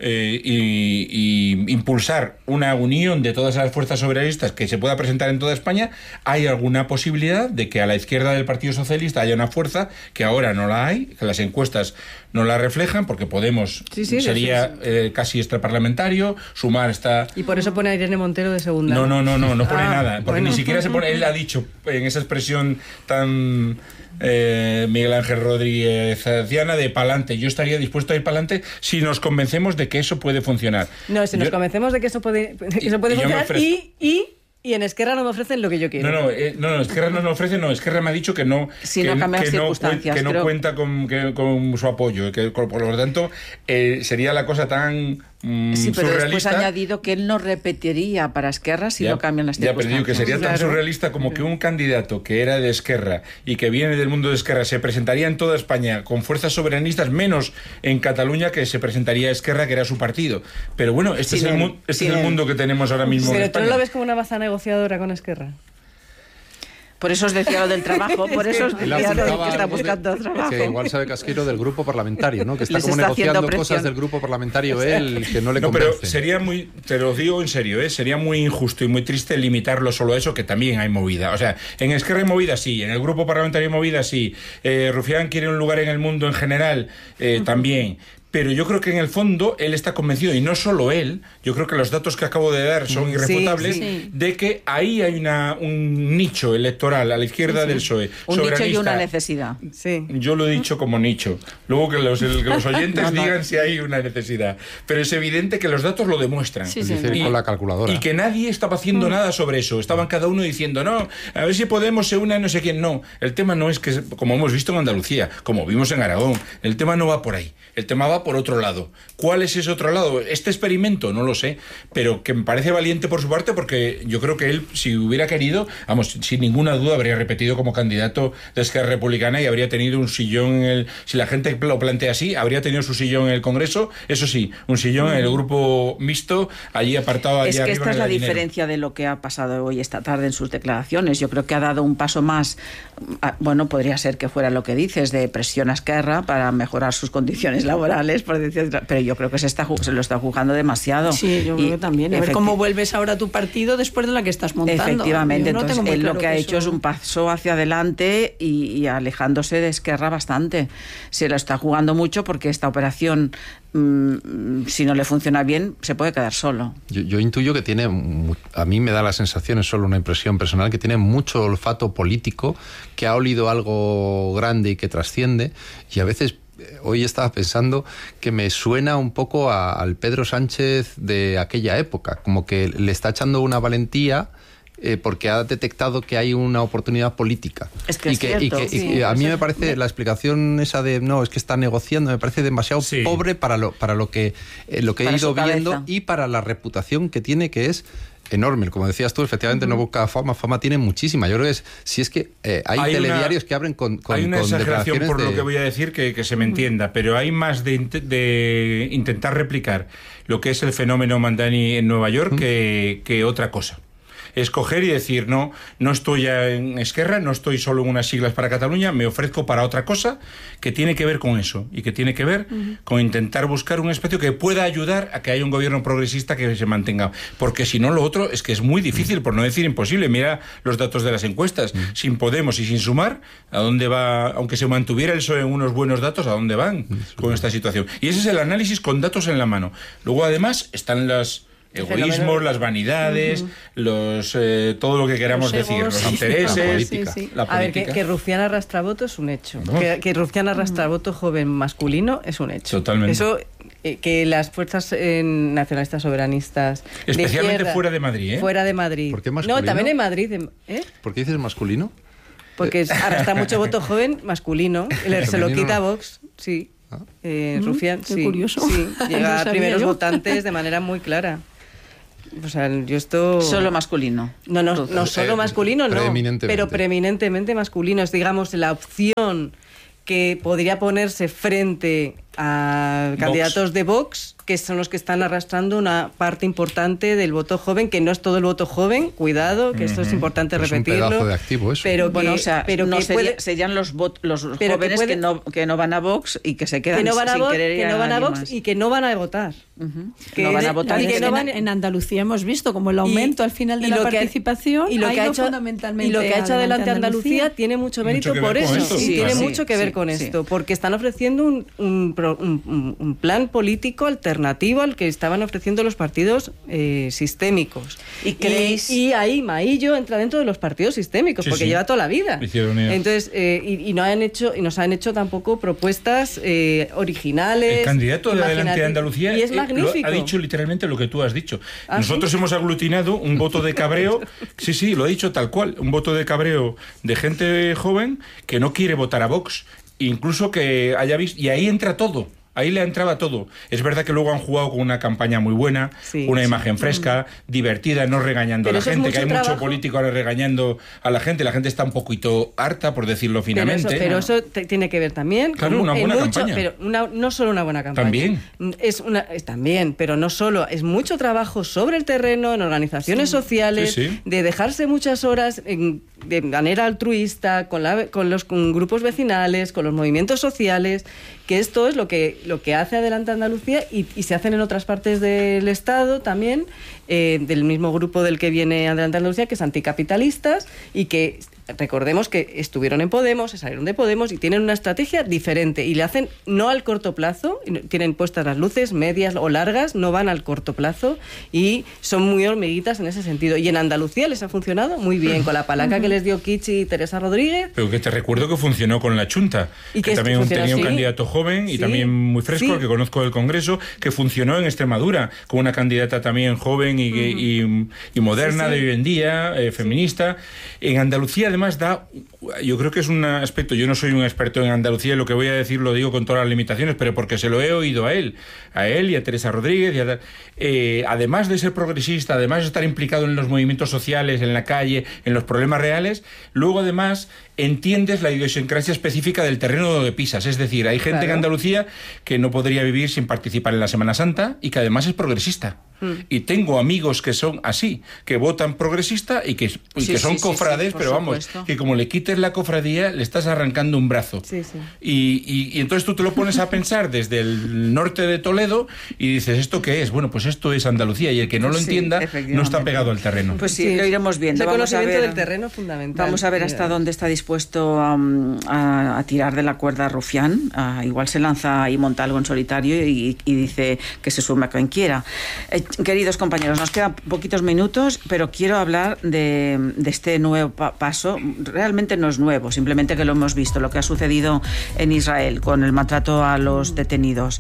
[SPEAKER 4] y impulsar una unión de todas las fuerzas soberanistas que se pueda presentar en toda España, hay alguna posibilidad de que a la izquierda del Partido Socialista haya una fuerza que ahora no la hay, que las encuestas no la reflejan, porque Podemos sería casi extraparlamentario, Sumar está...
[SPEAKER 5] Y por eso pone a Irene Montero de segunda.
[SPEAKER 4] No pone nada, porque ni siquiera se pone, él ha dicho en esa expresión tan... Miguel Ángel Rodríguez Diana, de pa'lante. Yo estaría dispuesto a ir pa'lante si nos convencemos de que eso puede funcionar.
[SPEAKER 5] No, si nos convencemos de que eso puede funcionar y en Esquerra no me ofrecen lo que yo quiero.
[SPEAKER 4] No, Esquerra no me ofrece, Esquerra me ha dicho que no,
[SPEAKER 2] si no cambia las circunstancias,
[SPEAKER 4] que no cuenta con su apoyo, que por lo tanto sería la cosa tan
[SPEAKER 2] sí, pero
[SPEAKER 4] surrealista.
[SPEAKER 2] Después ha añadido que él no repetiría para Esquerra si no cambian las circunstancias.
[SPEAKER 4] Ya, pero digo que sería tan surrealista como que un candidato que era de Esquerra y que viene del mundo de Esquerra se presentaría en toda España con fuerzas soberanistas, menos en Cataluña, que se presentaría Esquerra, que era su partido. Pero bueno, este es el mundo que tenemos ahora mismo en
[SPEAKER 5] Pero
[SPEAKER 4] España.
[SPEAKER 5] tú no lo ves como una baza negociadora con Esquerra.
[SPEAKER 2] Por eso os decía lo del trabajo, por eso os decía lo de que está buscando trabajo.
[SPEAKER 1] Que igual sabe Casquero del grupo parlamentario, ¿no? Que está como negociando cosas del grupo parlamentario él que no le convence.
[SPEAKER 4] Pero sería muy, te lo digo en serio, sería muy injusto y muy triste limitarlo solo a eso, que también hay movida. O sea, en Esquerra hay movida sí, en el grupo parlamentario hay movida sí. Rufián quiere un lugar en el mundo en general, también. Pero yo creo que en el fondo él está convencido, y no solo él, yo creo que los datos que acabo de dar son irrefutables, de que ahí hay un nicho electoral a la izquierda del PSOE.
[SPEAKER 2] Un nicho y una necesidad.
[SPEAKER 5] Sí.
[SPEAKER 4] Yo lo he dicho como nicho. Luego que los oyentes digan si hay una necesidad. Pero es evidente que los datos lo demuestran.
[SPEAKER 1] Con la calculadora.
[SPEAKER 4] Y que nadie estaba haciendo nada sobre eso. Estaban cada uno diciendo, no, a ver si Podemos se une a no sé quién. No, el tema no es que, como hemos visto en Andalucía, como vimos en Aragón, el tema no va por ahí. El tema va por otro lado. ¿Cuál es ese otro lado? ¿Este experimento? No lo sé, pero que me parece valiente por su parte, porque yo creo que él, si hubiera querido, vamos, sin ninguna duda habría repetido como candidato de Esquerra Republicana y habría tenido un sillón si la gente lo plantea así, habría tenido su sillón en el Congreso, eso sí, un sillón en el grupo mixto, allí apartado allí arriba.
[SPEAKER 2] Es que esta es la diferencia de lo que ha pasado hoy esta tarde en sus declaraciones. Yo creo que ha dado un paso más, bueno, podría ser que fuera lo que dices, de presión a Esquerra para mejorar sus condiciones laborales, por decir, pero yo creo que se lo está jugando demasiado.
[SPEAKER 3] Sí, yo creo que también. A ver cómo vuelves ahora a tu partido después de la que estás montando.
[SPEAKER 2] Efectivamente, entonces él lo que ha hecho es un paso hacia adelante y alejándose de Esquerra bastante. Se lo está jugando mucho porque esta operación, si no le funciona bien, se puede quedar solo.
[SPEAKER 1] Yo intuyo que tiene, a mí me da la sensación, es solo una impresión personal, que tiene mucho olfato político, que ha olido algo grande y que trasciende, y a veces hoy estaba pensando que me suena un poco al Pedro Sánchez de aquella época, como que le está echando una valentía porque ha detectado que hay una oportunidad política.
[SPEAKER 2] Es que
[SPEAKER 1] y a mí me parece la explicación esa de no, es que está negociando, me parece demasiado pobre para lo que he ido viendo y para la reputación que tiene, que es enorme. Como decías tú, efectivamente no busca fama tiene muchísima. Yo creo que si es que hay telediarios que abren con
[SPEAKER 4] hay una exageración por
[SPEAKER 1] lo
[SPEAKER 4] que voy a decir que se me entienda, pero hay más de intentar replicar lo que es el fenómeno Mandani en Nueva York que otra cosa. Es coger y decir, no estoy ya en Esquerra, no estoy solo en unas siglas para Cataluña, me ofrezco para otra cosa que tiene que ver con eso y que tiene que ver con intentar buscar un espacio que pueda ayudar a que haya un gobierno progresista que se mantenga. Porque si no, lo otro es que es muy difícil, por no decir imposible. Mira los datos de las encuestas. Sin Podemos y sin Sumar, ¿a dónde va? Aunque se mantuviera el PSOE en unos buenos datos, ¿a dónde van con esta situación? Y ese es el análisis con datos en la mano. Luego, además, están los egoísmos, las vanidades, todo lo que queramos decir, los intereses, la política.
[SPEAKER 5] A ver, que Rufián arrastra voto es un hecho. No. Que Rufián arrastra voto joven masculino es un hecho.
[SPEAKER 4] Totalmente.
[SPEAKER 5] Eso, que las fuerzas nacionalistas soberanistas...
[SPEAKER 4] Especialmente
[SPEAKER 5] izquierda,
[SPEAKER 4] fuera de Madrid, ¿eh?
[SPEAKER 5] Fuera de Madrid.
[SPEAKER 1] ¿Por qué masculino?
[SPEAKER 5] No, también en Madrid.
[SPEAKER 1] ¿Por qué dices masculino?
[SPEAKER 5] Porque arrastra mucho voto joven masculino. Se lo quita Vox, sí. Rufián,
[SPEAKER 3] qué curioso.
[SPEAKER 5] Sí, llega a primeros
[SPEAKER 3] yo.
[SPEAKER 5] votantes de manera muy clara. O sea, yo esto...
[SPEAKER 2] Solo masculino.
[SPEAKER 5] No solo masculino, no. Pero preeminentemente masculino. Es, digamos, la opción que podría ponerse frente a candidatos de Vox, que son los que están arrastrando una parte importante del voto joven, que no es todo el voto joven, cuidado, que esto es importante repetirlo.
[SPEAKER 1] Es un pedazo de activo eso.
[SPEAKER 5] Pero
[SPEAKER 2] bueno, pero no serían los jóvenes que no van a Vox y que se quedan
[SPEAKER 5] que no van a
[SPEAKER 2] sin
[SPEAKER 5] Vox,
[SPEAKER 2] querer ir
[SPEAKER 5] que no van a Vox
[SPEAKER 2] más.
[SPEAKER 5] y que no van a votar.
[SPEAKER 2] Que no van a votar
[SPEAKER 5] y que no van
[SPEAKER 3] en Andalucía hemos visto como el aumento al final de la participación
[SPEAKER 5] y lo que ha hecho
[SPEAKER 3] fundamentalmente
[SPEAKER 5] y lo que ha hecho Adelante Andalucía tiene mucho mérito por eso.
[SPEAKER 4] Sí,
[SPEAKER 5] tiene mucho que ver con esto, porque están ofreciendo un plan político alternativo al que estaban ofreciendo los partidos sistémicos. Y ahí Maillo entra dentro de los partidos sistémicos, porque lleva toda la vida. Entonces, y nos han hecho tampoco propuestas originales.
[SPEAKER 4] El candidato de Adelante Andalucía
[SPEAKER 5] y es magnífico.
[SPEAKER 4] Ha dicho literalmente lo que tú has dicho. Nosotros hemos aglutinado un voto de cabreo, sí, lo ha dicho tal cual, un voto de cabreo de gente joven que no quiere votar a Vox, incluso que haya visto, y ahí entra todo. Ahí le entraba todo. Es verdad que luego han jugado con una campaña muy buena, una imagen fresca, divertida, no regañando a la gente, que hay mucho político ahora regañando a la gente está un poquito harta, por decirlo finamente.
[SPEAKER 5] Pero eso tiene que ver también
[SPEAKER 4] con una buena campaña.
[SPEAKER 5] Pero no solo una buena campaña.
[SPEAKER 4] También.
[SPEAKER 5] También, pero no solo. Es mucho trabajo sobre el terreno, en organizaciones sociales, de dejarse muchas horas de manera altruista, con los grupos vecinales, con los movimientos sociales, que esto es lo que hace Adelante Andalucía y se hacen en otras partes del Estado también, del mismo grupo del que viene Adelante Andalucía, que es anticapitalistas y que recordemos que estuvieron en Podemos, se salieron de Podemos y tienen una estrategia diferente y le hacen no al corto plazo, tienen puestas las luces medias o largas, no van al corto plazo y son muy hormiguitas en ese sentido. Y en Andalucía les ha funcionado muy bien con la palanca que les dio Kichi y Teresa Rodríguez.
[SPEAKER 4] Pero que te recuerdo que funcionó con la Chunta, y que también tenía un candidato joven y también muy fresco, que conozco del Congreso, que funcionó en Extremadura, con una candidata también joven y moderna de hoy en día, feminista. En Andalucía además yo creo que es un aspecto, yo no soy un experto en Andalucía y lo que voy a decir lo digo con todas las limitaciones, pero porque se lo he oído a él y a Teresa Rodríguez, además de ser progresista, además de estar implicado en los movimientos sociales, en la calle, en los problemas reales, luego además entiendes la idiosincrasia específica del terreno donde pisas, es decir, hay gente en Andalucía que no podría vivir sin participar en la Semana Santa y que además es progresista. Y tengo amigos que son así, que votan progresista y que son cofrades, pero vamos, que como le quites la cofradía, le estás arrancando un brazo. Y entonces tú te lo pones a pensar desde el norte de Toledo y dices, ¿esto qué es? Bueno, pues esto es Andalucía y el que no lo entienda no está pegado al terreno.
[SPEAKER 2] Pues sí, lo iremos viendo.
[SPEAKER 5] El conocimiento del terreno es fundamental.
[SPEAKER 2] Vamos a ver hasta dónde está dispuesto a tirar de la cuerda Rufián. Igual se lanza y monta algo en solitario y dice que se sume a quien quiera. Queridos compañeros, nos quedan poquitos minutos, pero quiero hablar de este nuevo paso, realmente no es nuevo, simplemente que lo hemos visto, lo que ha sucedido en Israel con el maltrato a los detenidos.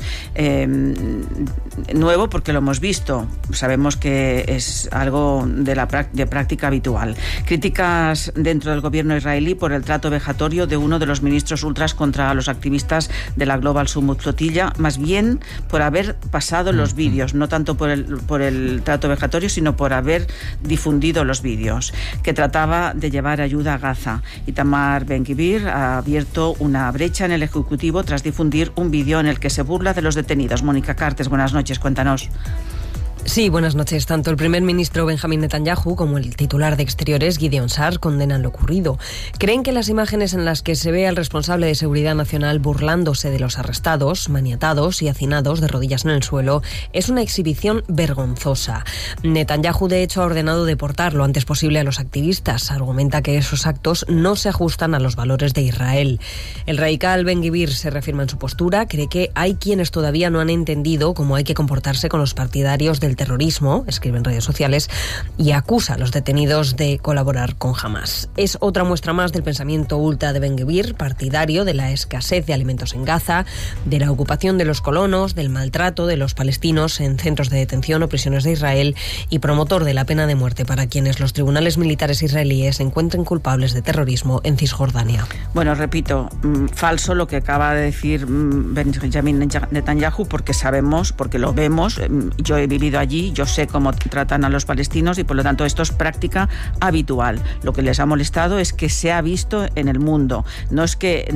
[SPEAKER 2] Nuevo porque lo hemos visto, sabemos que es algo de práctica habitual. Críticas dentro del gobierno israelí por el trato vejatorio de uno de los ministros ultras contra los activistas de la Global Summit Flotilla, más bien por haber pasado los vídeos, no tanto por el trato vejatorio, sino por haber difundido los vídeos, que trataba de llevar ayuda a Gaza. Itamar Ben-Gvir ha abierto una brecha en el Ejecutivo tras difundir un vídeo en el que se burla de los detenidos. Mónica Cartes, buenas noches, cuéntanos.
[SPEAKER 8] Sí, buenas noches. Tanto el primer ministro Benjamín Netanyahu como el titular de Exteriores, Gideon Sa'ar, condenan lo ocurrido. Creen que las imágenes en las que se ve al responsable de Seguridad Nacional burlándose de los arrestados, maniatados y hacinados de rodillas en el suelo es una exhibición vergonzosa. Netanyahu, de hecho, ha ordenado deportar lo antes posible a los activistas. Argumenta que esos actos no se ajustan a los valores de Israel. El radical Ben-Gvir se reafirma en su postura, cree que hay quienes todavía no han entendido cómo hay que comportarse con los partidarios del terrorismo, escribe en redes sociales, y acusa a los detenidos de colaborar con Hamas. Es otra muestra más del pensamiento ultra de Ben-Gvir, partidario de la escasez de alimentos en Gaza, de la ocupación de los colonos, del maltrato de los palestinos en centros de detención o prisiones de Israel y promotor de la pena de muerte para quienes los tribunales militares israelíes encuentren culpables de terrorismo en Cisjordania.
[SPEAKER 2] Bueno, repito, falso lo que acaba de decir Benjamin Netanyahu, porque sabemos, porque lo vemos, yo he vivido allí, yo sé cómo tratan a los palestinos y por lo tanto esto es práctica habitual. Lo que les ha molestado es que se ha visto en el mundo, no es que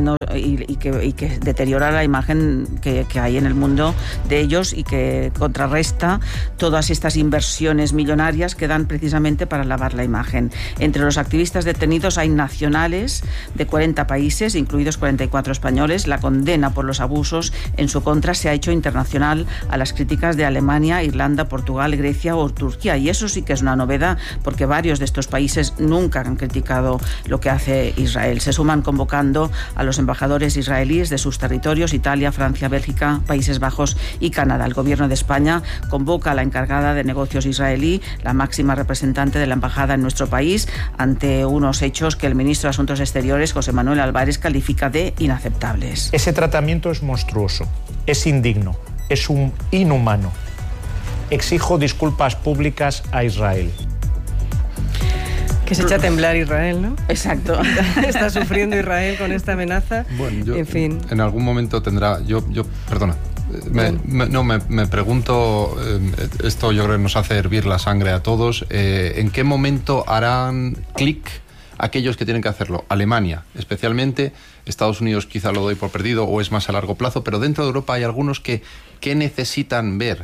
[SPEAKER 2] que deteriora la imagen que hay en el mundo de ellos y que contrarresta todas estas inversiones millonarias que dan precisamente para lavar la imagen. Entre los activistas detenidos hay nacionales de 40 países, incluidos 44 españoles. La condena por los abusos en su contra se ha hecho internacional a las críticas de Alemania, Irlanda, Portugal, Grecia o Turquía, y eso sí que es una novedad porque varios de estos países nunca han criticado lo que hace Israel. Se suman convocando a los embajadores israelíes de sus territorios, Italia, Francia, Bélgica, Países Bajos y Canadá. El gobierno de España convoca a la encargada de negocios israelí, la máxima representante de la embajada en nuestro país, ante unos hechos que el ministro de Asuntos Exteriores, José Manuel Álvarez, califica de inaceptables.
[SPEAKER 9] Ese tratamiento es monstruoso, es indigno, es inhumano. Exijo disculpas públicas a Israel.
[SPEAKER 5] Que se echa a temblar Israel, ¿no?
[SPEAKER 2] Exacto.
[SPEAKER 5] Está sufriendo Israel con esta amenaza.
[SPEAKER 1] Bueno,
[SPEAKER 5] en fin.
[SPEAKER 1] En algún momento tendrá... Perdona. Me pregunto, esto yo creo que nos hace hervir la sangre a todos, ¿en qué momento harán clic aquellos que tienen que hacerlo? Alemania, especialmente. Estados Unidos quizá lo doy por perdido o es más a largo plazo, pero dentro de Europa hay algunos que necesitan ver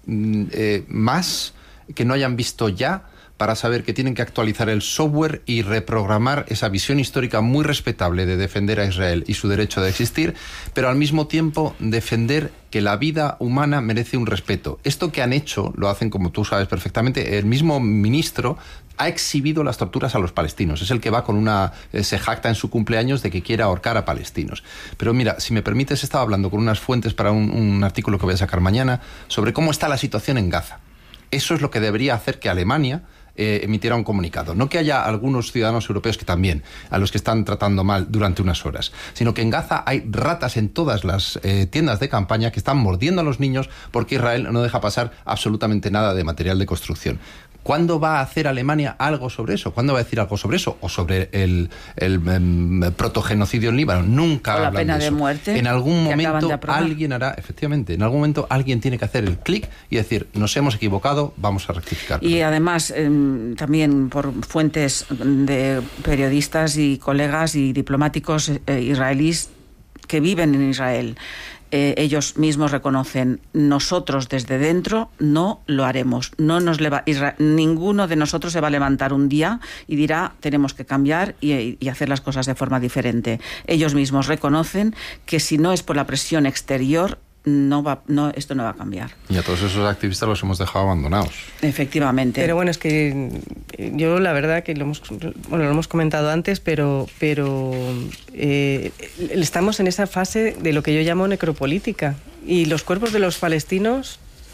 [SPEAKER 1] más que no hayan visto ya para saber que tienen que actualizar el software y reprogramar esa visión histórica muy respetable de defender a Israel y su derecho de existir, pero al mismo tiempo defender que la vida humana merece un respeto. Esto que han hecho, lo hacen, como tú sabes perfectamente, el mismo ministro ha exhibido las torturas a los palestinos. Es el que va con se jacta en su cumpleaños de que quiere ahorcar a palestinos. Pero mira, si me permites, estaba hablando con unas fuentes para un artículo que voy a sacar mañana sobre cómo está la situación en Gaza. Eso es lo que debería hacer que Alemania emitiera un comunicado. No que haya algunos ciudadanos europeos que también, a los que están tratando mal durante unas horas, sino que en Gaza hay ratas en todas las tiendas de campaña que están mordiendo a los niños porque Israel no deja pasar absolutamente nada de material de construcción. ¿Cuándo va a hacer Alemania algo sobre eso? ¿Cuándo va a decir algo sobre eso? ¿O sobre el protogenocidio en Líbano? Nunca hablan de eso.
[SPEAKER 2] La pena de muerte.
[SPEAKER 1] En algún momento alguien hará, efectivamente, en algún momento alguien tiene que hacer el clic y decir, nos hemos equivocado, vamos a rectificar.
[SPEAKER 2] Y además, también por fuentes de periodistas y colegas y diplomáticos israelíes que viven en Israel, ellos mismos reconocen, nosotros desde dentro no lo haremos. Ninguno de nosotros se va a levantar un día y dirá tenemos que cambiar y hacer las cosas de forma diferente. Ellos mismos reconocen que si no es por la presión exterior, esto no va a cambiar.
[SPEAKER 1] Y a todos esos activistas los hemos dejado abandonados.
[SPEAKER 2] Efectivamente.
[SPEAKER 5] Pero bueno, es que yo la verdad que lo hemos comentado antes, pero estamos en esa fase de lo que yo llamo necropolítica. Y los cuerpos de los palestinos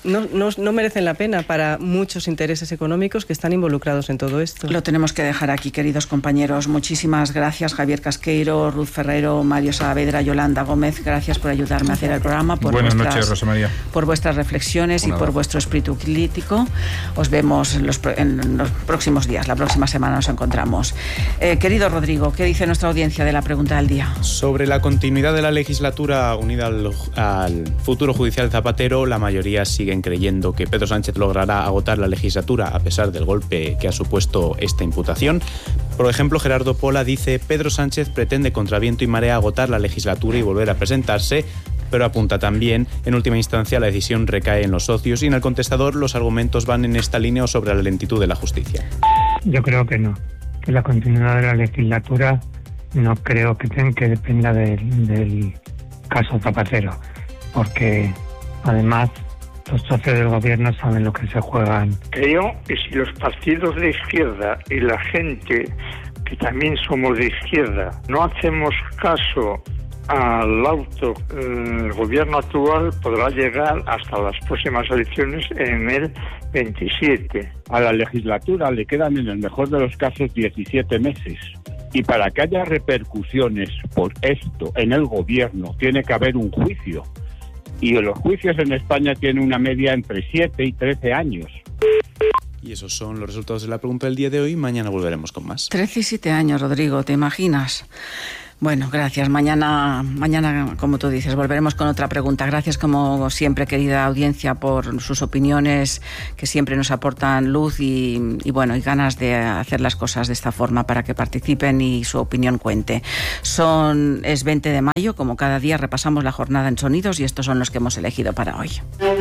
[SPEAKER 5] no merecen la pena para muchos intereses económicos que están involucrados en todo esto.
[SPEAKER 2] Lo tenemos que dejar aquí, queridos compañeros. Muchísimas gracias, Javier Casqueiro, Ruth Ferrero, Mario Saavedra, Yolanda Gómez. Gracias por ayudarme a hacer el programa.
[SPEAKER 4] Buenas noches, Rosa María.
[SPEAKER 2] Por vuestras reflexiones y por vuestro espíritu crítico. Os vemos en los próximos días. La próxima semana nos encontramos. Querido Rodrigo, ¿qué dice nuestra audiencia de la pregunta del día?
[SPEAKER 10] Sobre la continuidad de la legislatura unida al futuro judicial de Zapatero, la mayoría siguen creyendo que Pedro Sánchez logrará agotar la legislatura a pesar del golpe que ha supuesto esta imputación. Por ejemplo, Gerardo Pola dice: Pedro Sánchez pretende contra viento y marea agotar la legislatura y volver a presentarse, pero apunta también, en última instancia, la decisión recae en los socios, y en el contestador los argumentos van en esta línea o sobre la lentitud de la justicia.
[SPEAKER 11] Yo creo que no, que la continuidad de la legislatura no creo que dependa del caso Zapatero, porque además los socios del gobierno saben lo que se juegan.
[SPEAKER 12] Creo que si los partidos de izquierda y la gente que también somos de izquierda no hacemos caso al el gobierno actual, podrá llegar hasta las próximas elecciones en el 27.
[SPEAKER 13] A la legislatura le quedan en el mejor de los casos 17 meses. Y para que haya repercusiones por esto en el gobierno tiene que haber un juicio. Y los juicios en España tienen una media entre 7 y 13 años.
[SPEAKER 10] Y esos son los resultados de la pregunta del día de hoy. Mañana volveremos con más.
[SPEAKER 2] 13 y 7 años, Rodrigo, ¿te imaginas? Bueno, gracias. Mañana, como tú dices, volveremos con otra pregunta. Gracias, como siempre, querida audiencia, por sus opiniones, que siempre nos aportan luz y ganas de hacer las cosas de esta forma para que participen y su opinión cuente. Es 20 de mayo, como cada día repasamos la jornada en sonidos, y estos son los que hemos elegido para hoy.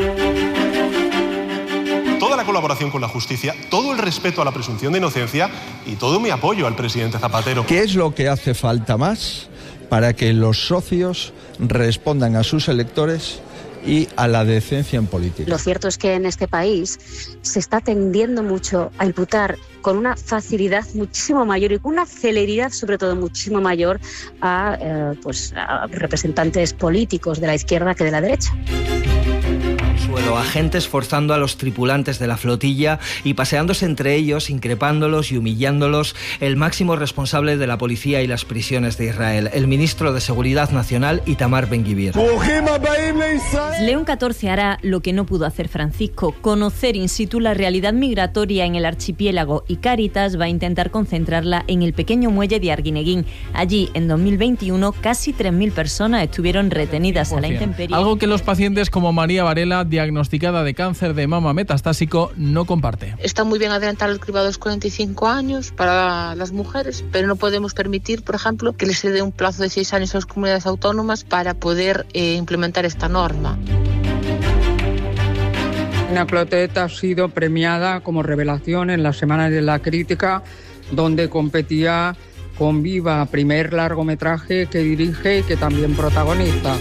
[SPEAKER 14] Toda la colaboración con la justicia, todo el respeto a la presunción de inocencia y todo mi apoyo al presidente Zapatero.
[SPEAKER 15] ¿Qué es lo que hace falta más para que los socios respondan a sus electores y a la decencia en política?
[SPEAKER 16] Lo cierto es que en este país se está tendiendo mucho a imputar con una facilidad muchísimo mayor y con una celeridad sobre todo muchísimo mayor a representantes políticos de la izquierda que de la derecha.
[SPEAKER 17] Agentes forzando a los tripulantes de la flotilla y paseándose entre ellos, increpándolos y humillándolos, el máximo responsable de la policía y las prisiones de Israel, el ministro de Seguridad Nacional, Itamar Ben-Gvir.
[SPEAKER 18] León XIV hará lo que no pudo hacer Francisco, conocer in situ la realidad migratoria en el archipiélago, y Cáritas va a intentar concentrarla en el pequeño muelle de Arguineguín. Allí, en 2021, casi 3.000 personas estuvieron retenidas a la intemperie.
[SPEAKER 19] Algo que los pacientes como María Varela, diagnosticada de cáncer de mama metastásico, no comparte.
[SPEAKER 20] Está muy bien adelantar el cribado a los 45 años para las mujeres, pero no podemos permitir, por ejemplo, que les se dé un plazo de 6 años a las comunidades autónomas para poder implementar esta norma.
[SPEAKER 21] Ana Clotet ha sido premiada como revelación en la Semana de la Crítica, donde competía con Viva, primer largometraje que dirige y que también protagoniza.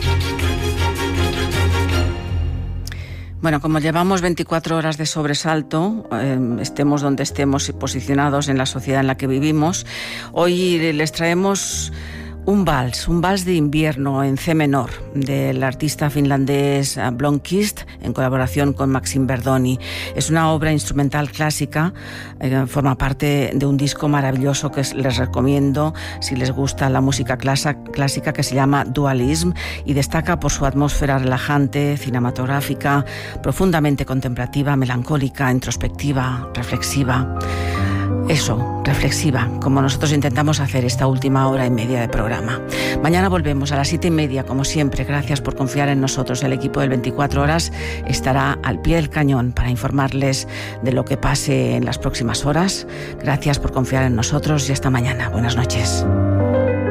[SPEAKER 2] Bueno, como llevamos 24 horas de sobresalto, estemos donde estemos posicionados en la sociedad en la que vivimos, hoy les traemos un vals de invierno en C menor del artista finlandés Blomqvist en colaboración con Maxim Verdoni. Es una obra instrumental clásica, forma parte de un disco maravilloso que les recomiendo si les gusta la música clásica, que se llama Dualism, y destaca por su atmósfera relajante, cinematográfica, profundamente contemplativa, melancólica, introspectiva, reflexiva. Eso, reflexiva, como nosotros intentamos hacer esta última hora y media de programa. Mañana volvemos a las 7:30, como siempre. Gracias por confiar en nosotros. El equipo del 24 Horas estará al pie del cañón para informarles de lo que pase en las próximas horas. Gracias por confiar en nosotros y hasta mañana. Buenas noches.